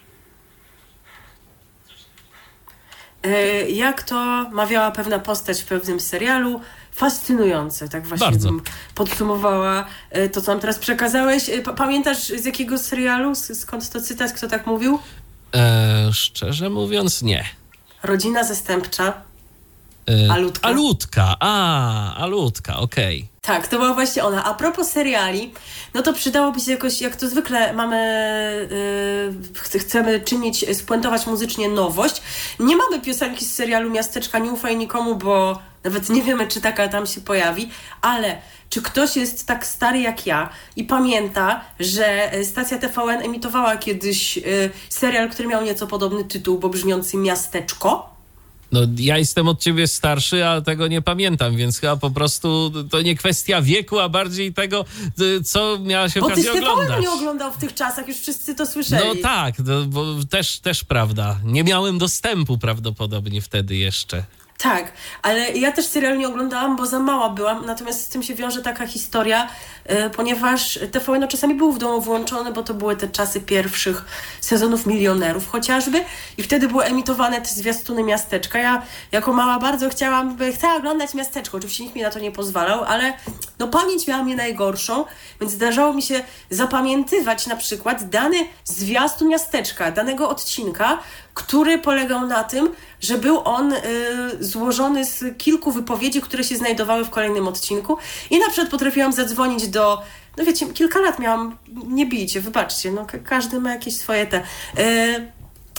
Jak to mawiała pewna postać w pewnym serialu, fascynujące, tak właśnie Bardzo. Bym podsumowała to, co nam teraz przekazałeś. Pamiętasz z jakiego serialu? Skąd to cytat? Kto tak mówił? Eee, szczerze mówiąc, nie. Rodzina zastępcza. Eee, Alutka. Alutka, a, Alutka, okej. Okay. Tak, to była właśnie ona. A propos seriali, no to przydałoby się jakoś, jak to zwykle mamy, yy, chcemy czynić, spuentować muzycznie nowość. Nie mamy piosenki z serialu Miasteczka Nie ufaj nikomu, bo nawet nie wiemy, czy taka tam się pojawi, ale czy ktoś jest tak stary jak ja i pamięta, że stacja T V N emitowała kiedyś yy, serial, który miał nieco podobny tytuł, bo brzmiący Miasteczko? No ja jestem od ciebie starszy, a tego nie pamiętam, więc chyba po prostu to nie kwestia wieku, a bardziej tego, co miała się okazję oglądać. Bo ty T V N nie oglądał w tych czasach, już wszyscy to słyszeli. No tak, no, bo też, też prawda. Nie miałem dostępu prawdopodobnie wtedy jeszcze. Tak, ale ja też serial nie oglądałam, bo za mała byłam, natomiast z tym się wiąże taka historia, yy, ponieważ T V N czasami był w domu włączony, bo to były te czasy pierwszych sezonów Milionerów chociażby i wtedy były emitowane te zwiastuny Miasteczka. Ja jako mała bardzo chciałam, chciałam oglądać Miasteczko, oczywiście nikt mi na to nie pozwalał, ale no pamięć miała mnie najgorszą, więc zdarzało mi się zapamiętywać na przykład dany zwiastun Miasteczka, danego odcinka, który polegał na tym, że był on y, złożony z kilku wypowiedzi, które się znajdowały w kolejnym odcinku i na przykład potrafiłam zadzwonić do, no wiecie, kilka lat miałam, nie bijcie, wybaczcie, no ka- każdy ma jakieś swoje te... Y,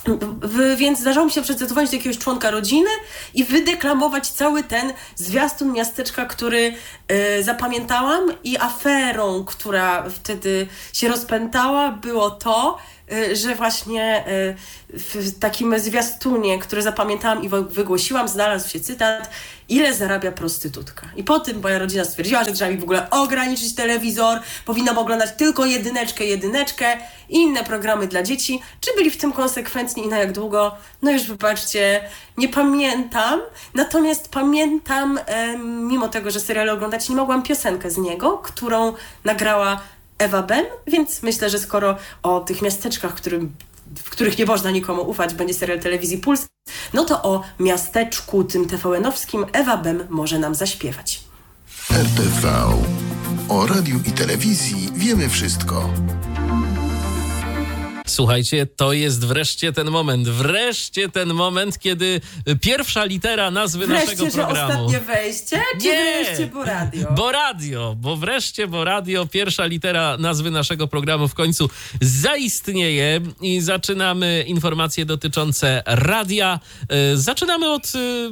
W, więc zdarzało mi się przedzadzwonić do jakiegoś członka rodziny i wydeklamować cały ten zwiastun miasteczka, który y, zapamiętałam, i aferą, która wtedy się rozpętała, było to, y, że właśnie y, w takim zwiastunie, który zapamiętałam i wygłosiłam, znalazł się cytat: ile zarabia prostytutka. I po tym moja rodzina stwierdziła, że trzeba mi w ogóle ograniczyć telewizor, powinnam oglądać tylko jedyneczkę, jedyneczkę i inne programy dla dzieci. Czy byli w tym konsekwentni i na jak długo? No już wybaczcie, nie pamiętam. Natomiast pamiętam, e, mimo tego, że serial oglądać nie mogłam, piosenkę z niego, którą nagrała Ewa Ben, więc myślę, że skoro o tych miasteczkach, którym w których nie można nikomu ufać, będzie serial telewizji Puls, no to o miasteczku tym T V N-owskim Ewa Bem może nam zaśpiewać. R T V. O radiu i telewizji wiemy wszystko. Słuchajcie, to jest wreszcie ten moment, wreszcie ten moment, kiedy pierwsza litera nazwy wreszcie, naszego programu... Wreszcie, że ostatnie wejście, czy Nie, wreszcie Bo Radio? Bo Radio, bo wreszcie Bo Radio, pierwsza litera nazwy naszego programu w końcu zaistnieje i zaczynamy informacje dotyczące radia. Zaczynamy od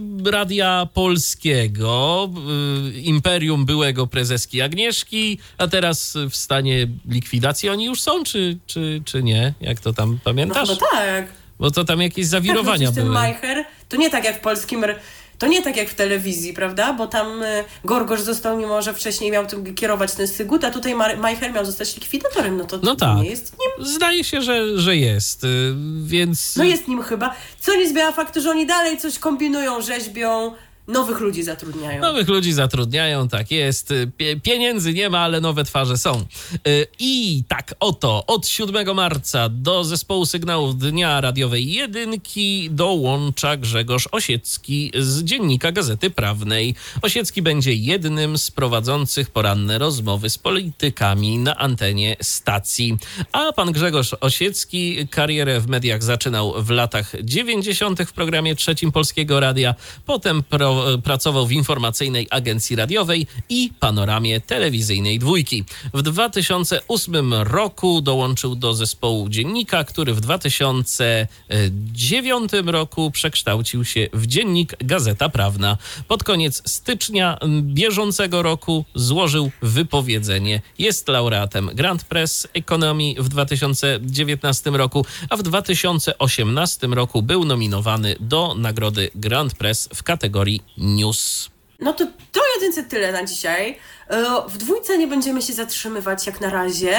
Radia Polskiego, imperium byłego prezeski Agnieszki, a teraz w stanie likwidacji oni już są, czy, czy, czy nie? Jak to tam pamiętasz? No, no tak. Bo to tam jakieś zawirowania tak, no, były. Ten Majcher, to nie tak jak w polskim... To nie tak jak w telewizji, prawda? Bo tam y, Gorgosz został, mimo że wcześniej miał tym kierować ten Sygut, a tutaj Mar- Majcher miał zostać likwidatorem. No to, no to tak. nie jest nim. Zdaje się, że, że jest, y, więc... No jest nim chyba. Co nie zmienia faktu, że oni dalej coś kombinują, rzeźbią, nowych ludzi zatrudniają. Nowych ludzi zatrudniają, tak jest. Pie- pieniędzy nie ma, ale nowe twarze są. Yy, I tak oto od siódmego marca do zespołu sygnałów Dnia Radiowej Jedynki dołącza Grzegorz Osiecki z Dziennika Gazety Prawnej. Osiecki będzie jednym z prowadzących poranne rozmowy z politykami na antenie stacji. A pan Grzegorz Osiecki karierę w mediach zaczynał w latach dziewięćdziesiątych w programie Trzecim Polskiego Radia, potem pro pracował w informacyjnej agencji radiowej i panoramie telewizyjnej Dwójki. W dwa tysiące ósmym roku dołączył do zespołu Dziennika, który w dwa tysiące dziewiątym roku przekształcił się w Dziennik Gazeta Prawna. Pod koniec stycznia bieżącego roku złożył wypowiedzenie. Jest laureatem Grand Press Economy w dwa tysiące dziewiętnastym roku, a w dwa tysiące osiemnastym roku był nominowany do nagrody Grand Press w kategorii News. No to to jedynce tyle na dzisiaj. W dwójce nie będziemy się zatrzymywać jak na razie,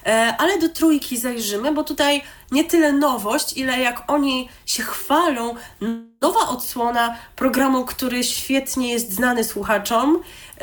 ale do trójki zajrzymy, bo tutaj nie tyle nowość, ile jak oni się chwalą, nowa odsłona programu, który świetnie jest znany słuchaczom,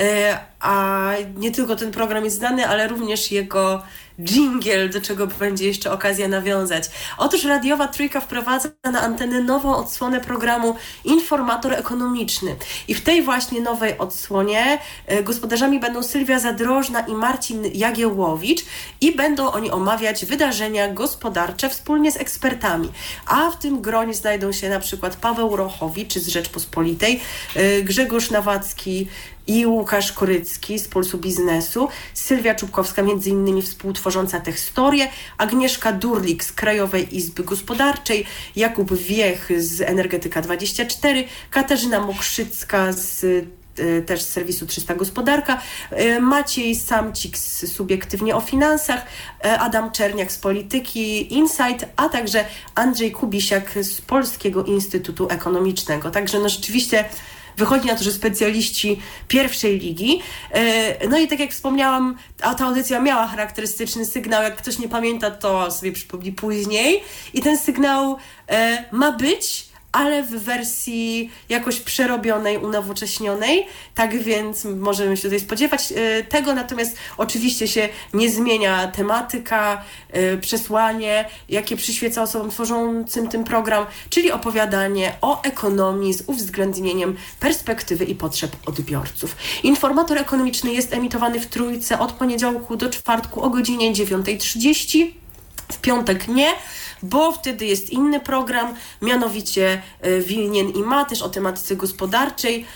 a nie tylko ten program jest znany, ale również jego dżingiel, do czego będzie jeszcze okazja nawiązać. Otóż radiowa trójka wprowadza na antenę nową odsłonę programu Informator Ekonomiczny. I w tej właśnie nowej odsłonie gospodarzami będą Sylwia Zadrożna i Marcin Jagiełłowicz i będą oni omawiać wydarzenia gospodarcze wspólnie z ekspertami. A w tym gronie znajdą się na przykład Paweł Rochowicz z Rzeczpospolitej, Grzegorz Nawacki i Łukasz Korycki z Pulsu Biznesu, Sylwia Czubkowska, między innymi współtworząca Techstorię, Agnieszka Durlik z Krajowej Izby Gospodarczej, Jakub Wiech z Energetyka dwadzieścia cztery, Katarzyna Mokrzycka z też z serwisu trzysta Gospodarka, Maciej Samcik z Subiektywnie o Finansach, Adam Czerniak z Polityki Insight, a także Andrzej Kubisiak z Polskiego Instytutu Ekonomicznego. Także no rzeczywiście wychodzi na to, że specjaliści pierwszej ligi. No i tak jak wspomniałam, a ta audycja miała charakterystyczny sygnał. Jak ktoś nie pamięta, to sobie przypomni później. I ten sygnał ma być, ale w wersji jakoś przerobionej, unowocześnionej. Tak więc możemy się tutaj spodziewać tego. Natomiast oczywiście się nie zmienia tematyka, przesłanie, jakie przyświeca osobom tworzącym ten program, czyli opowiadanie o ekonomii z uwzględnieniem perspektywy i potrzeb odbiorców. Informator ekonomiczny jest emitowany w Trójce od poniedziałku do czwartku o godzinie dziewiątej trzydzieści. W piątek nie, bo wtedy jest inny program, mianowicie Wilnien i ma, też o tematyce gospodarczej.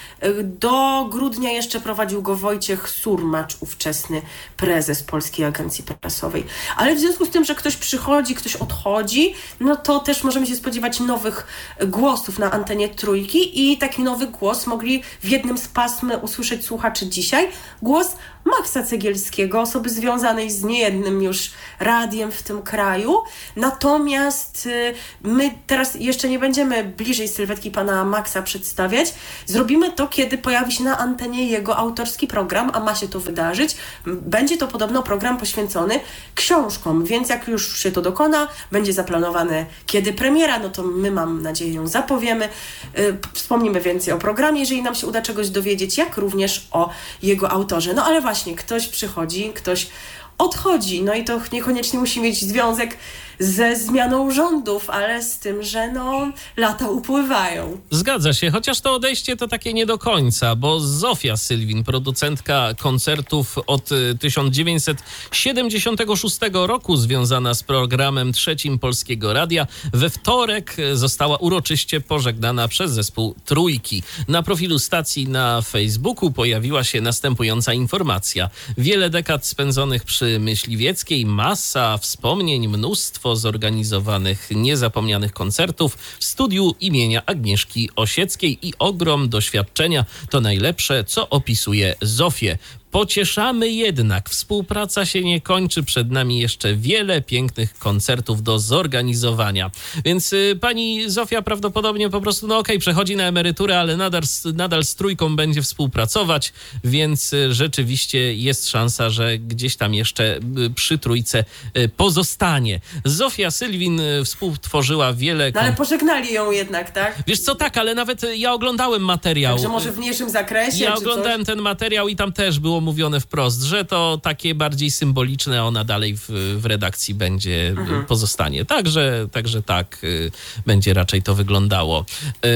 Do grudnia jeszcze prowadził go Wojciech Surmacz, ówczesny prezes Polskiej Agencji Prasowej. Ale w związku z tym, że ktoś przychodzi, ktoś odchodzi, no to też możemy się spodziewać nowych głosów na antenie Trójki i taki nowy głos mogli w jednym z pasm usłyszeć słuchacze dzisiaj. Głos Maxa Cegielskiego, osoby związanej z niejednym już radiem w tym kraju. Natomiast y, my teraz jeszcze nie będziemy bliżej sylwetki pana Maxa przedstawiać. Zrobimy to, kiedy pojawi się na antenie jego autorski program, a ma się to wydarzyć. Będzie to podobno program poświęcony książkom, więc jak już się to dokona, będzie zaplanowane kiedy premiera, no to my, mam nadzieję, ją zapowiemy. Y, wspomnimy więcej o programie, jeżeli nam się uda czegoś dowiedzieć, jak również o jego autorze. No ale właśnie, ktoś przychodzi, ktoś odchodzi, no i to niekoniecznie musi mieć związek ze zmianą rządów, ale z tym, że no lata upływają. Zgadza się, chociaż to odejście to takie nie do końca, bo Zofia Sylwin, producentka koncertów od tysiąc dziewięćset siedemdziesiątego szóstego roku, związana z programem Trzecim Polskiego Radia, we wtorek została uroczyście pożegnana przez zespół Trójki. Na profilu stacji na Facebooku pojawiła się następująca informacja. Wiele dekad spędzonych przy Myśliwieckiej, masa wspomnień, mnóstwo zorganizowanych, niezapomnianych koncertów w studiu imienia Agnieszki Osieckiej i ogrom doświadczenia. To najlepsze, co opisuje Zofię. Pocieszamy jednak, współpraca się nie kończy, przed nami jeszcze wiele pięknych koncertów do zorganizowania. Więc y, pani Zofia prawdopodobnie po prostu, no okej, okay, przechodzi na emeryturę, ale nadal, nadal z Trójką będzie współpracować, więc y, rzeczywiście jest szansa, że gdzieś tam jeszcze y, przy Trójce y, pozostanie. Zofia Sylwin y, współtworzyła wiele... No ale pożegnali ją jednak, tak? Wiesz co, tak, ale nawet y, ja oglądałem materiał. Także może w mniejszym zakresie, Ja czy oglądałem coś? ten materiał i tam też było mówione wprost, że to takie bardziej symboliczne, ona dalej w, w redakcji będzie, mhm. pozostanie. Także, także tak y, będzie raczej to wyglądało. Y,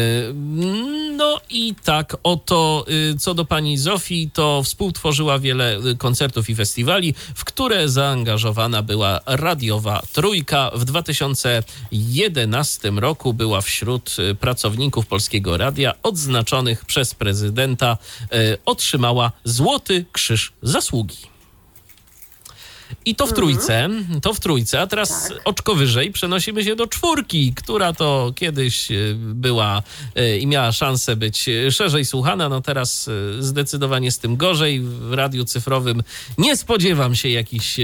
no i tak oto, y, co do pani Zofii, to współtworzyła wiele koncertów i festiwali, w które zaangażowana była radiowa Trójka. W dwa tysiące jedenastym roku była wśród pracowników Polskiego Radia odznaczonych przez prezydenta. Y, otrzymała Złoty Krzyż Zasługi. I to w trójce, to w trójce, a teraz tak. Oczko wyżej przenosimy się do czwórki, która to kiedyś była i miała szansę być szerzej słuchana, no teraz zdecydowanie z tym gorzej. W radiu cyfrowym nie spodziewam się jakichś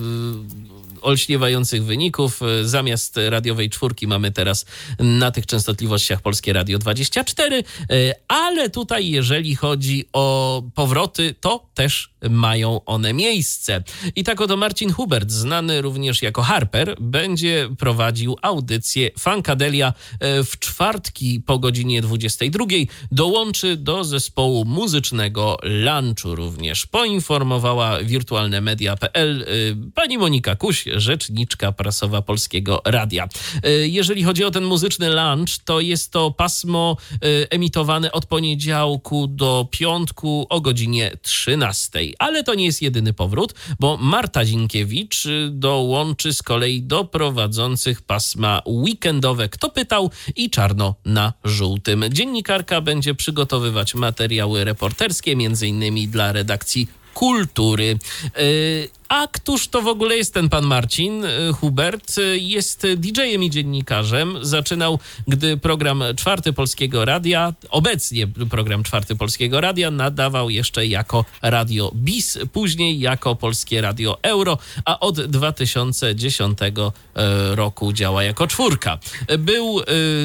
olśniewających wyników. Zamiast radiowej czwórki mamy teraz na tych częstotliwościach Polskie Radio dwadzieścia cztery, ale tutaj jeżeli chodzi o powroty, to też mają one miejsce. I tak oto Marcin Hubert, znany również jako Harper, będzie prowadził audycję Funkadelia w czwartki po godzinie dwudziestej drugiej. Dołączy do zespołu muzycznego Lunchu również. Poinformowała wirtualne media kropka p l pani Monika Kuś, rzeczniczka prasowa Polskiego Radia. Jeżeli chodzi o ten muzyczny lunch, to jest to pasmo emitowane od poniedziałku do piątku o godzinie trzynastej. Ale to nie jest jedyny powrót, bo Marta Zinkiewicz dołączy z kolei do prowadzących pasma weekendowe Kto pytał i Czarno na żółtym. Dziennikarka będzie przygotowywać materiały reporterskie, między innymi dla redakcji Kultury. A któż to w ogóle jest ten pan Marcin Hubert? Jest didżejem i dziennikarzem. Zaczynał, gdy program Czwarty Polskiego Radia, obecnie program Czwarty Polskiego Radia, nadawał jeszcze jako Radio Bis, później jako Polskie Radio Euro, a od dwa tysiące dziesiątego roku działa jako czwórka. Był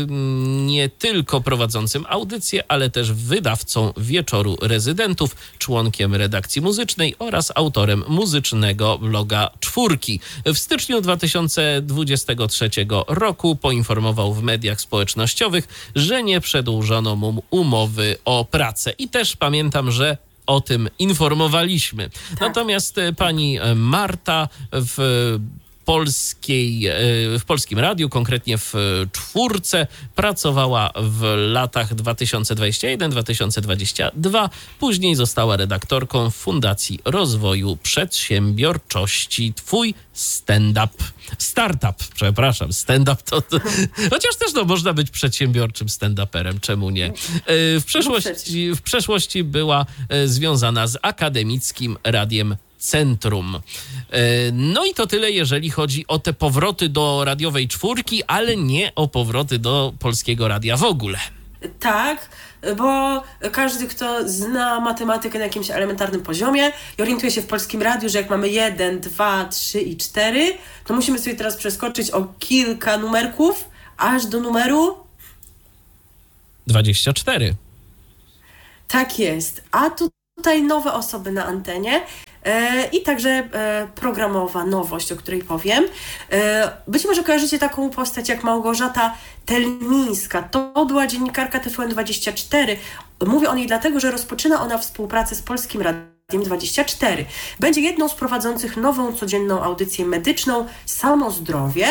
nie tylko prowadzącym audycję, ale też wydawcą Wieczoru Rezydentów, członkiem redakcji muzycznej oraz autorem muzycznego bloga Czwórki. W styczniu dwa tysiące dwudziestego trzeciego roku poinformował w mediach społecznościowych, że nie przedłużono mu umowy o pracę. I też pamiętam, że o tym informowaliśmy. Tak. Natomiast pani Marta w polskiej, w Polskim Radiu, konkretnie w czwórce. Pracowała w latach dwa tysiące dwudziestym pierwszym do dwa tysiące dwudziestego drugiego. Później została redaktorką w Fundacji Rozwoju Przedsiębiorczości. Twój stand-up. Startup, przepraszam. Stand-up to, to... Chociaż też no, można być przedsiębiorczym stand-uperem, czemu nie? W przeszłości, w przeszłości była związana z Akademickim Radiem Centrum. No i to tyle, jeżeli chodzi o te powroty do radiowej czwórki, ale nie o powroty do Polskiego Radia w ogóle. Tak, bo każdy, kto zna matematykę na jakimś elementarnym poziomie i orientuje się w Polskim Radiu, że jak mamy jeden, dwa, trzy i cztery, to musimy sobie teraz przeskoczyć o kilka numerków, aż do numeru... dwadzieścia cztery. Tak jest. A tutaj nowe osoby na antenie. I także programowa nowość, o której powiem. Być może kojarzycie taką postać jak Małgorzata Telmińska. To była dziennikarka T V N dwadzieścia cztery. Mówię o niej dlatego, że rozpoczyna ona współpracę z Polskim Radiem dwadzieścia cztery. Będzie jedną z prowadzących nową codzienną audycję medyczną Samo Zdrowie,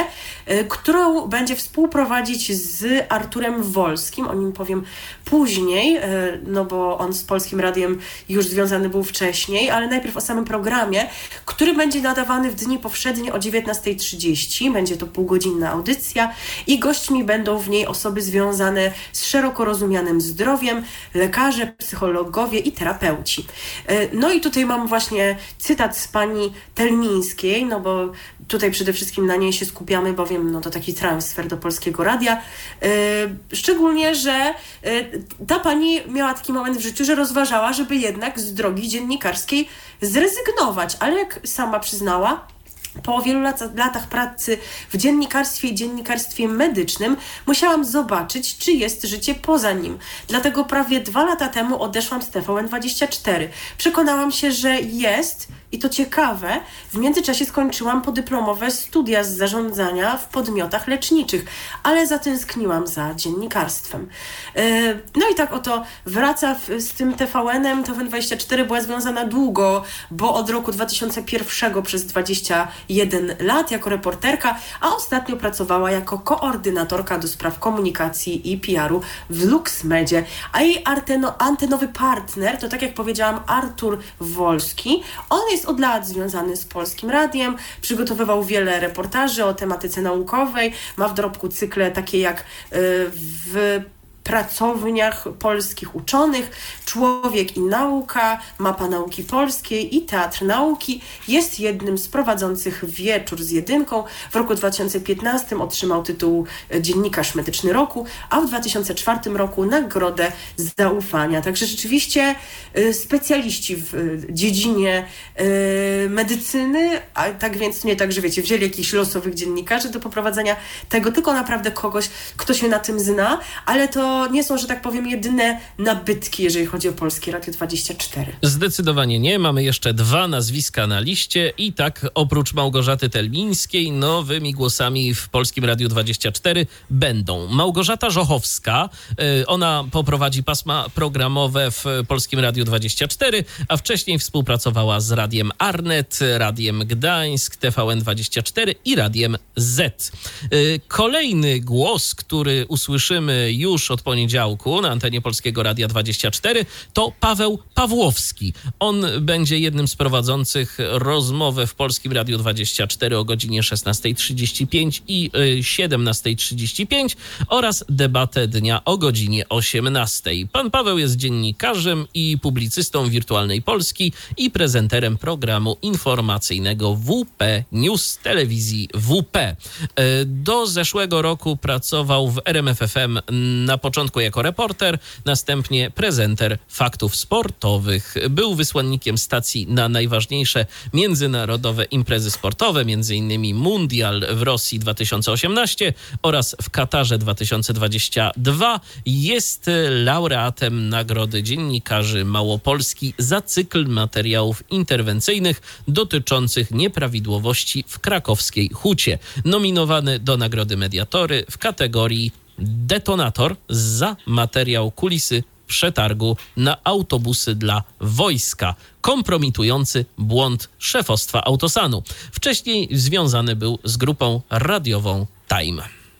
którą będzie współprowadzić z Arturem Wolskim. O nim powiem później, no bo on z Polskim Radiem już związany był wcześniej, ale najpierw o samym programie, który będzie nadawany w dni powszednie o dziewiętnasta trzydzieści. Będzie to półgodzinna audycja i gośćmi będą w niej osoby związane z szeroko rozumianym zdrowiem, lekarze, psychologowie i terapeuci. No i tutaj mam właśnie cytat z pani Telmińskiej, no bo tutaj przede wszystkim na niej się skupiamy, bowiem no to taki transfer do Polskiego Radia. Yy, szczególnie, że yy, ta pani miała taki moment w życiu, że rozważała, żeby jednak z drogi dziennikarskiej zrezygnować, ale jak sama przyznała, po wielu lat, latach pracy w dziennikarstwie i dziennikarstwie medycznym musiałam zobaczyć, czy jest życie poza nim. Dlatego prawie dwa lata temu odeszłam z T V N dwadzieścia cztery. Przekonałam się, że jest i to ciekawe, w międzyczasie skończyłam podyplomowe studia z zarządzania w podmiotach leczniczych, ale zatęskniłam za dziennikarstwem. No i tak oto wraca z tym T V N-em. T V N dwadzieścia cztery była związana długo, bo od roku dwa tysiące pierwszego przez dwadzieścia jeden lat jako reporterka, a ostatnio pracowała jako koordynatorka do spraw komunikacji i P R u w LuxMedzie. A jej anteno, antenowy partner to, tak jak powiedziałam, Artur Wolski. On jest od lat związany z Polskim Radiem, przygotowywał wiele reportaży o tematyce naukowej, ma w dorobku cykle takie jak yy, w pracowniach polskich uczonych, Człowiek i nauka, Mapa nauki polskiej i Teatr nauki. Jest jednym z prowadzących Wieczór z jedynką. W roku dwa tysiące piętnastym otrzymał tytuł Dziennikarz Medyczny Roku, a w dwa tysiące czwartym roku Nagrodę Zaufania. Także rzeczywiście y, specjaliści w y, dziedzinie y, medycyny, a tak więc nie tak, że wiecie, wzięli jakichś losowych dziennikarzy do poprowadzenia tego, tylko naprawdę kogoś, kto się na tym zna, ale to nie są, że tak powiem, jedyne nabytki, jeżeli chodzi o Polskie Radio dwadzieścia cztery. Zdecydowanie nie. Mamy jeszcze dwa nazwiska na liście i tak oprócz Małgorzaty Telmińskiej nowymi głosami w Polskim Radiu dwadzieścia cztery będą Małgorzata Żochowska. Ona poprowadzi pasma programowe w Polskim Radiu dwadzieścia cztery, a wcześniej współpracowała z Radiem Arnet, Radiem Gdańsk, T V N dwadzieścia cztery i Radiem Z. Kolejny głos, który usłyszymy już od poniedziałku na antenie Polskiego Radia dwadzieścia cztery, to Paweł Pawłowski. On będzie jednym z prowadzących rozmowę w Polskim Radiu dwadzieścia cztery o godzinie szesnasta trzydzieści pięć i siedemnasta trzydzieści pięć oraz debatę dnia o godzinie osiemnastej. Pan Paweł jest dziennikarzem i publicystą Wirtualnej Polski i prezenterem programu informacyjnego W P News telewizji W P. Do zeszłego roku pracował w R M F F M na początku jako reporter, następnie prezenter faktów sportowych. Był wysłannikiem stacji na najważniejsze międzynarodowe imprezy sportowe, m.in. Mundial w Rosji dwa tysiące osiemnaście oraz w Katarze dwa tysiące dwadzieścia dwa. Jest laureatem Nagrody Dziennikarzy Małopolski za cykl materiałów interwencyjnych dotyczących nieprawidłowości w krakowskiej Hucie. Nominowany do Nagrody Mediatory w kategorii Detonator za materiał Kulisy przetargu na autobusy dla wojska, kompromitujący błąd szefostwa Autosanu. Wcześniej związany był z grupą radiową Time.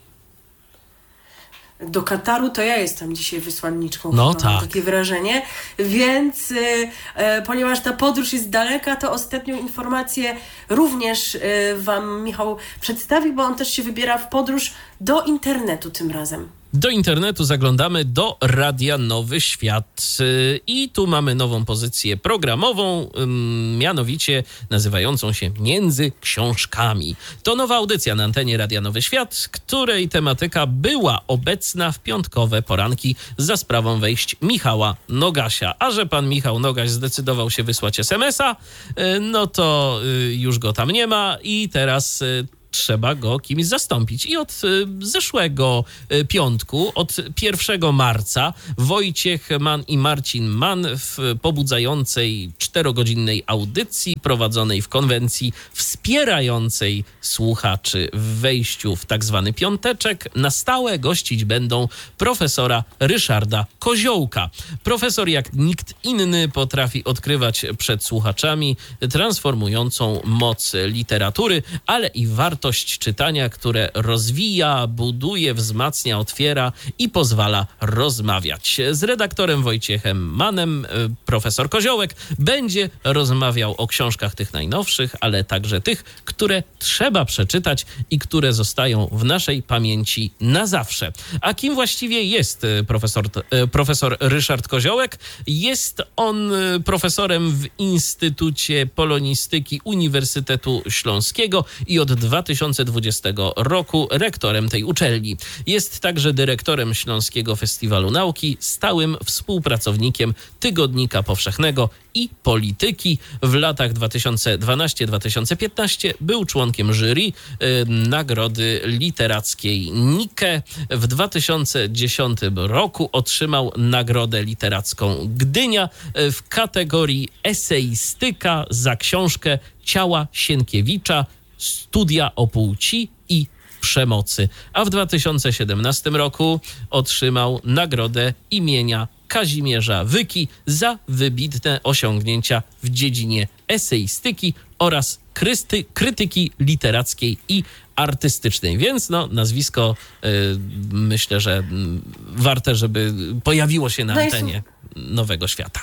Do Kataru to ja jestem dzisiaj wysłanniczką, no mam tak. takie wrażenie, więc y, y, ponieważ ta podróż jest daleka, to ostatnią informację również y, wam Michał przedstawi, bo on też się wybiera w podróż do internetu tym razem. Do internetu zaglądamy do Radia Nowy Świat i tu mamy nową pozycję programową, mianowicie nazywającą się Między Książkami. To nowa audycja na antenie Radia Nowy Świat, której tematyka była obecna w piątkowe poranki za sprawą wejść Michała Nogasia. A że pan Michał Nogaś zdecydował się wysłać es em es a, no to już go tam nie ma i teraz trzeba go kimś zastąpić. I od y, zeszłego y, piątku, od pierwszego marca Wojciech Mann i Marcin Mann w pobudzającej czterogodzinnej audycji prowadzonej w konwencji wspierającej słuchaczy w wejściu w tak zwany piąteczek na stałe gościć będą profesora Ryszarda Koziołka. Profesor jak nikt inny potrafi odkrywać przed słuchaczami transformującą moc literatury, ale i wartość czytania, które rozwija, buduje, wzmacnia, otwiera i pozwala rozmawiać. Z redaktorem Wojciechem Mannem profesor Koziołek będzie rozmawiał o książkach tych najnowszych, ale także tych, które trzeba przeczytać i które zostają w naszej pamięci na zawsze. A kim właściwie jest profesor, profesor Ryszard Koziołek? Jest on profesorem w Instytucie Polonistyki Uniwersytetu Śląskiego i od dwa tysiące dwudziestego roku rektorem tej uczelni. Jest także dyrektorem Śląskiego Festiwalu Nauki, stałym współpracownikiem Tygodnika Powszechnego i Polityki. W latach dwa tysiące dwunastego do dwa tysiące piętnastego był członkiem jury y, Nagrody Literackiej Nike. W dwa tysiące dziesiątym roku otrzymał Nagrodę Literacką Gdynia w kategorii eseistyka za książkę Ciała Sienkiewicza, Studia o płci i przemocy. A w dwa tysiące siedemnastym roku otrzymał nagrodę imienia Kazimierza Wyki za wybitne osiągnięcia w dziedzinie eseistyki oraz krysty, krytyki literackiej i artystycznej. Więc no, nazwisko y, myślę, że y, warte, żeby pojawiło się na no antenie Nowego Świata.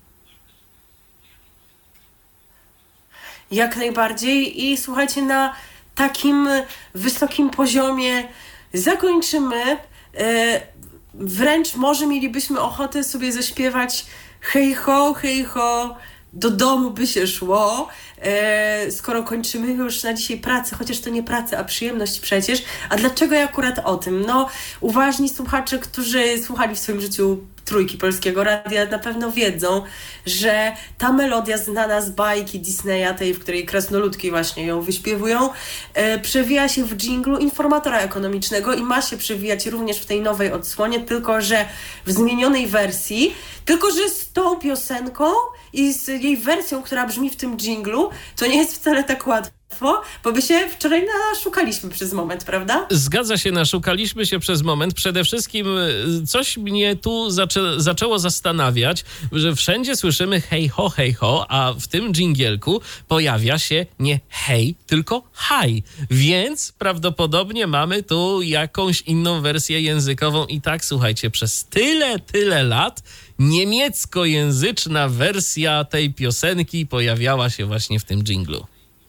Jak najbardziej i słuchajcie, na takim wysokim poziomie zakończymy. E, wręcz może mielibyśmy ochotę sobie zaśpiewać hej ho, hej ho, do domu by się szło, e, skoro kończymy już na dzisiaj pracę, chociaż to nie pracę, a przyjemność przecież. A dlaczego ja akurat o tym? No, uważni słuchacze, którzy słuchali w swoim życiu Trójki Polskiego Radia, na pewno wiedzą, że ta melodia znana z bajki Disneya, tej, w której krasnoludki właśnie ją wyśpiewują, e, przewija się w dżinglu informatora ekonomicznego i ma się przewijać również w tej nowej odsłonie, tylko że w zmienionej wersji, tylko że z tą piosenką i z jej wersją, która brzmi w tym dżinglu, to nie jest wcale tak łatwo, bo by się wczoraj naszukaliśmy przez moment, prawda? Zgadza się, naszukaliśmy się przez moment. Przede wszystkim coś mnie tu zaczę- zaczęło zastanawiać, że wszędzie słyszymy hej ho, hej ho, a w tym dżingielku pojawia się nie hej, tylko haj. Więc prawdopodobnie mamy tu jakąś inną wersję językową i tak, słuchajcie, przez tyle, tyle lat niemieckojęzyczna wersja tej piosenki pojawiała się właśnie w tym dżinglu.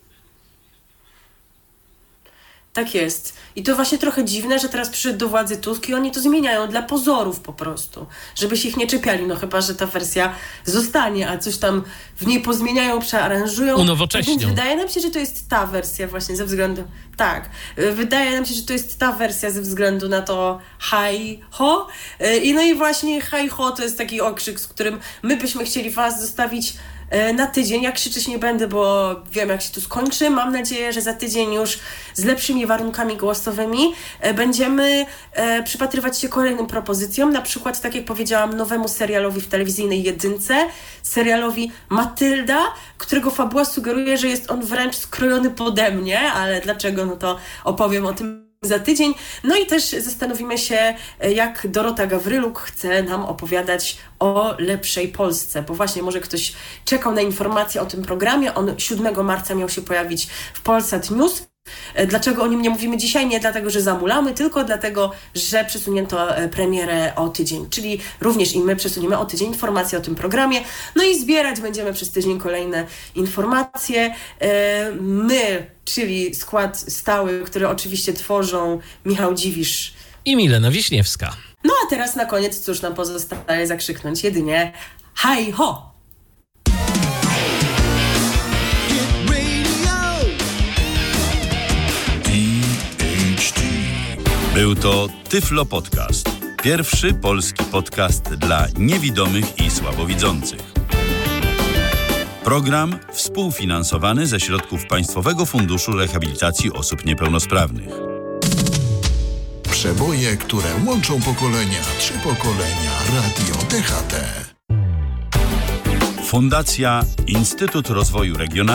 Tak jest. I to właśnie trochę dziwne, że teraz przyszedł do władzy Tusk i oni to zmieniają dla pozorów po prostu, żeby się ich nie czepiali, no chyba że ta wersja zostanie, a coś tam w niej pozmieniają, przearanżują. Unowocześnią. Więc wydaje nam się, że to jest ta wersja właśnie ze względu... Tak. Wydaje nam się, że to jest ta wersja ze względu na to haj ho. I no i właśnie haj ho to jest taki okrzyk, z którym my byśmy chcieli was zostawić na tydzień. Ja krzyczeć nie będę, bo wiem, jak się tu skończy. Mam nadzieję, że za tydzień już z lepszymi warunkami głosowymi będziemy przypatrywać się kolejnym propozycjom, na przykład, tak jak powiedziałam, nowemu serialowi w telewizyjnej jedynce, serialowi Matylda, którego fabuła sugeruje, że jest on wręcz skrojony pode mnie, ale dlaczego, no to opowiem o tym za tydzień. No i też zastanowimy się, jak Dorota Gawryluk chce nam opowiadać o lepszej Polsce, bo właśnie może ktoś czekał na informacje o tym programie. On siódmego marca miał się pojawić w Polsat News. Dlaczego o nim nie mówimy dzisiaj? Nie dlatego, że zamulamy, tylko dlatego, że przesunięto premierę o tydzień. Czyli również i my przesuniemy o tydzień informacje o tym programie. No i zbierać będziemy przez tydzień kolejne informacje. My, czyli skład stały, który oczywiście tworzą Michał Dziwisz i Milena Wiśniewska. No a teraz na koniec cóż nam pozostaje zakrzyknąć jedynie hej ho! Był to Tyflo Podcast. Pierwszy polski podcast dla niewidomych i słabowidzących. Program współfinansowany ze środków Państwowego Funduszu Rehabilitacji Osób Niepełnosprawnych. Przeboje, które łączą pokolenia. Trzy pokolenia. Radio D H T. Fundacja Instytut Rozwoju Regionalnego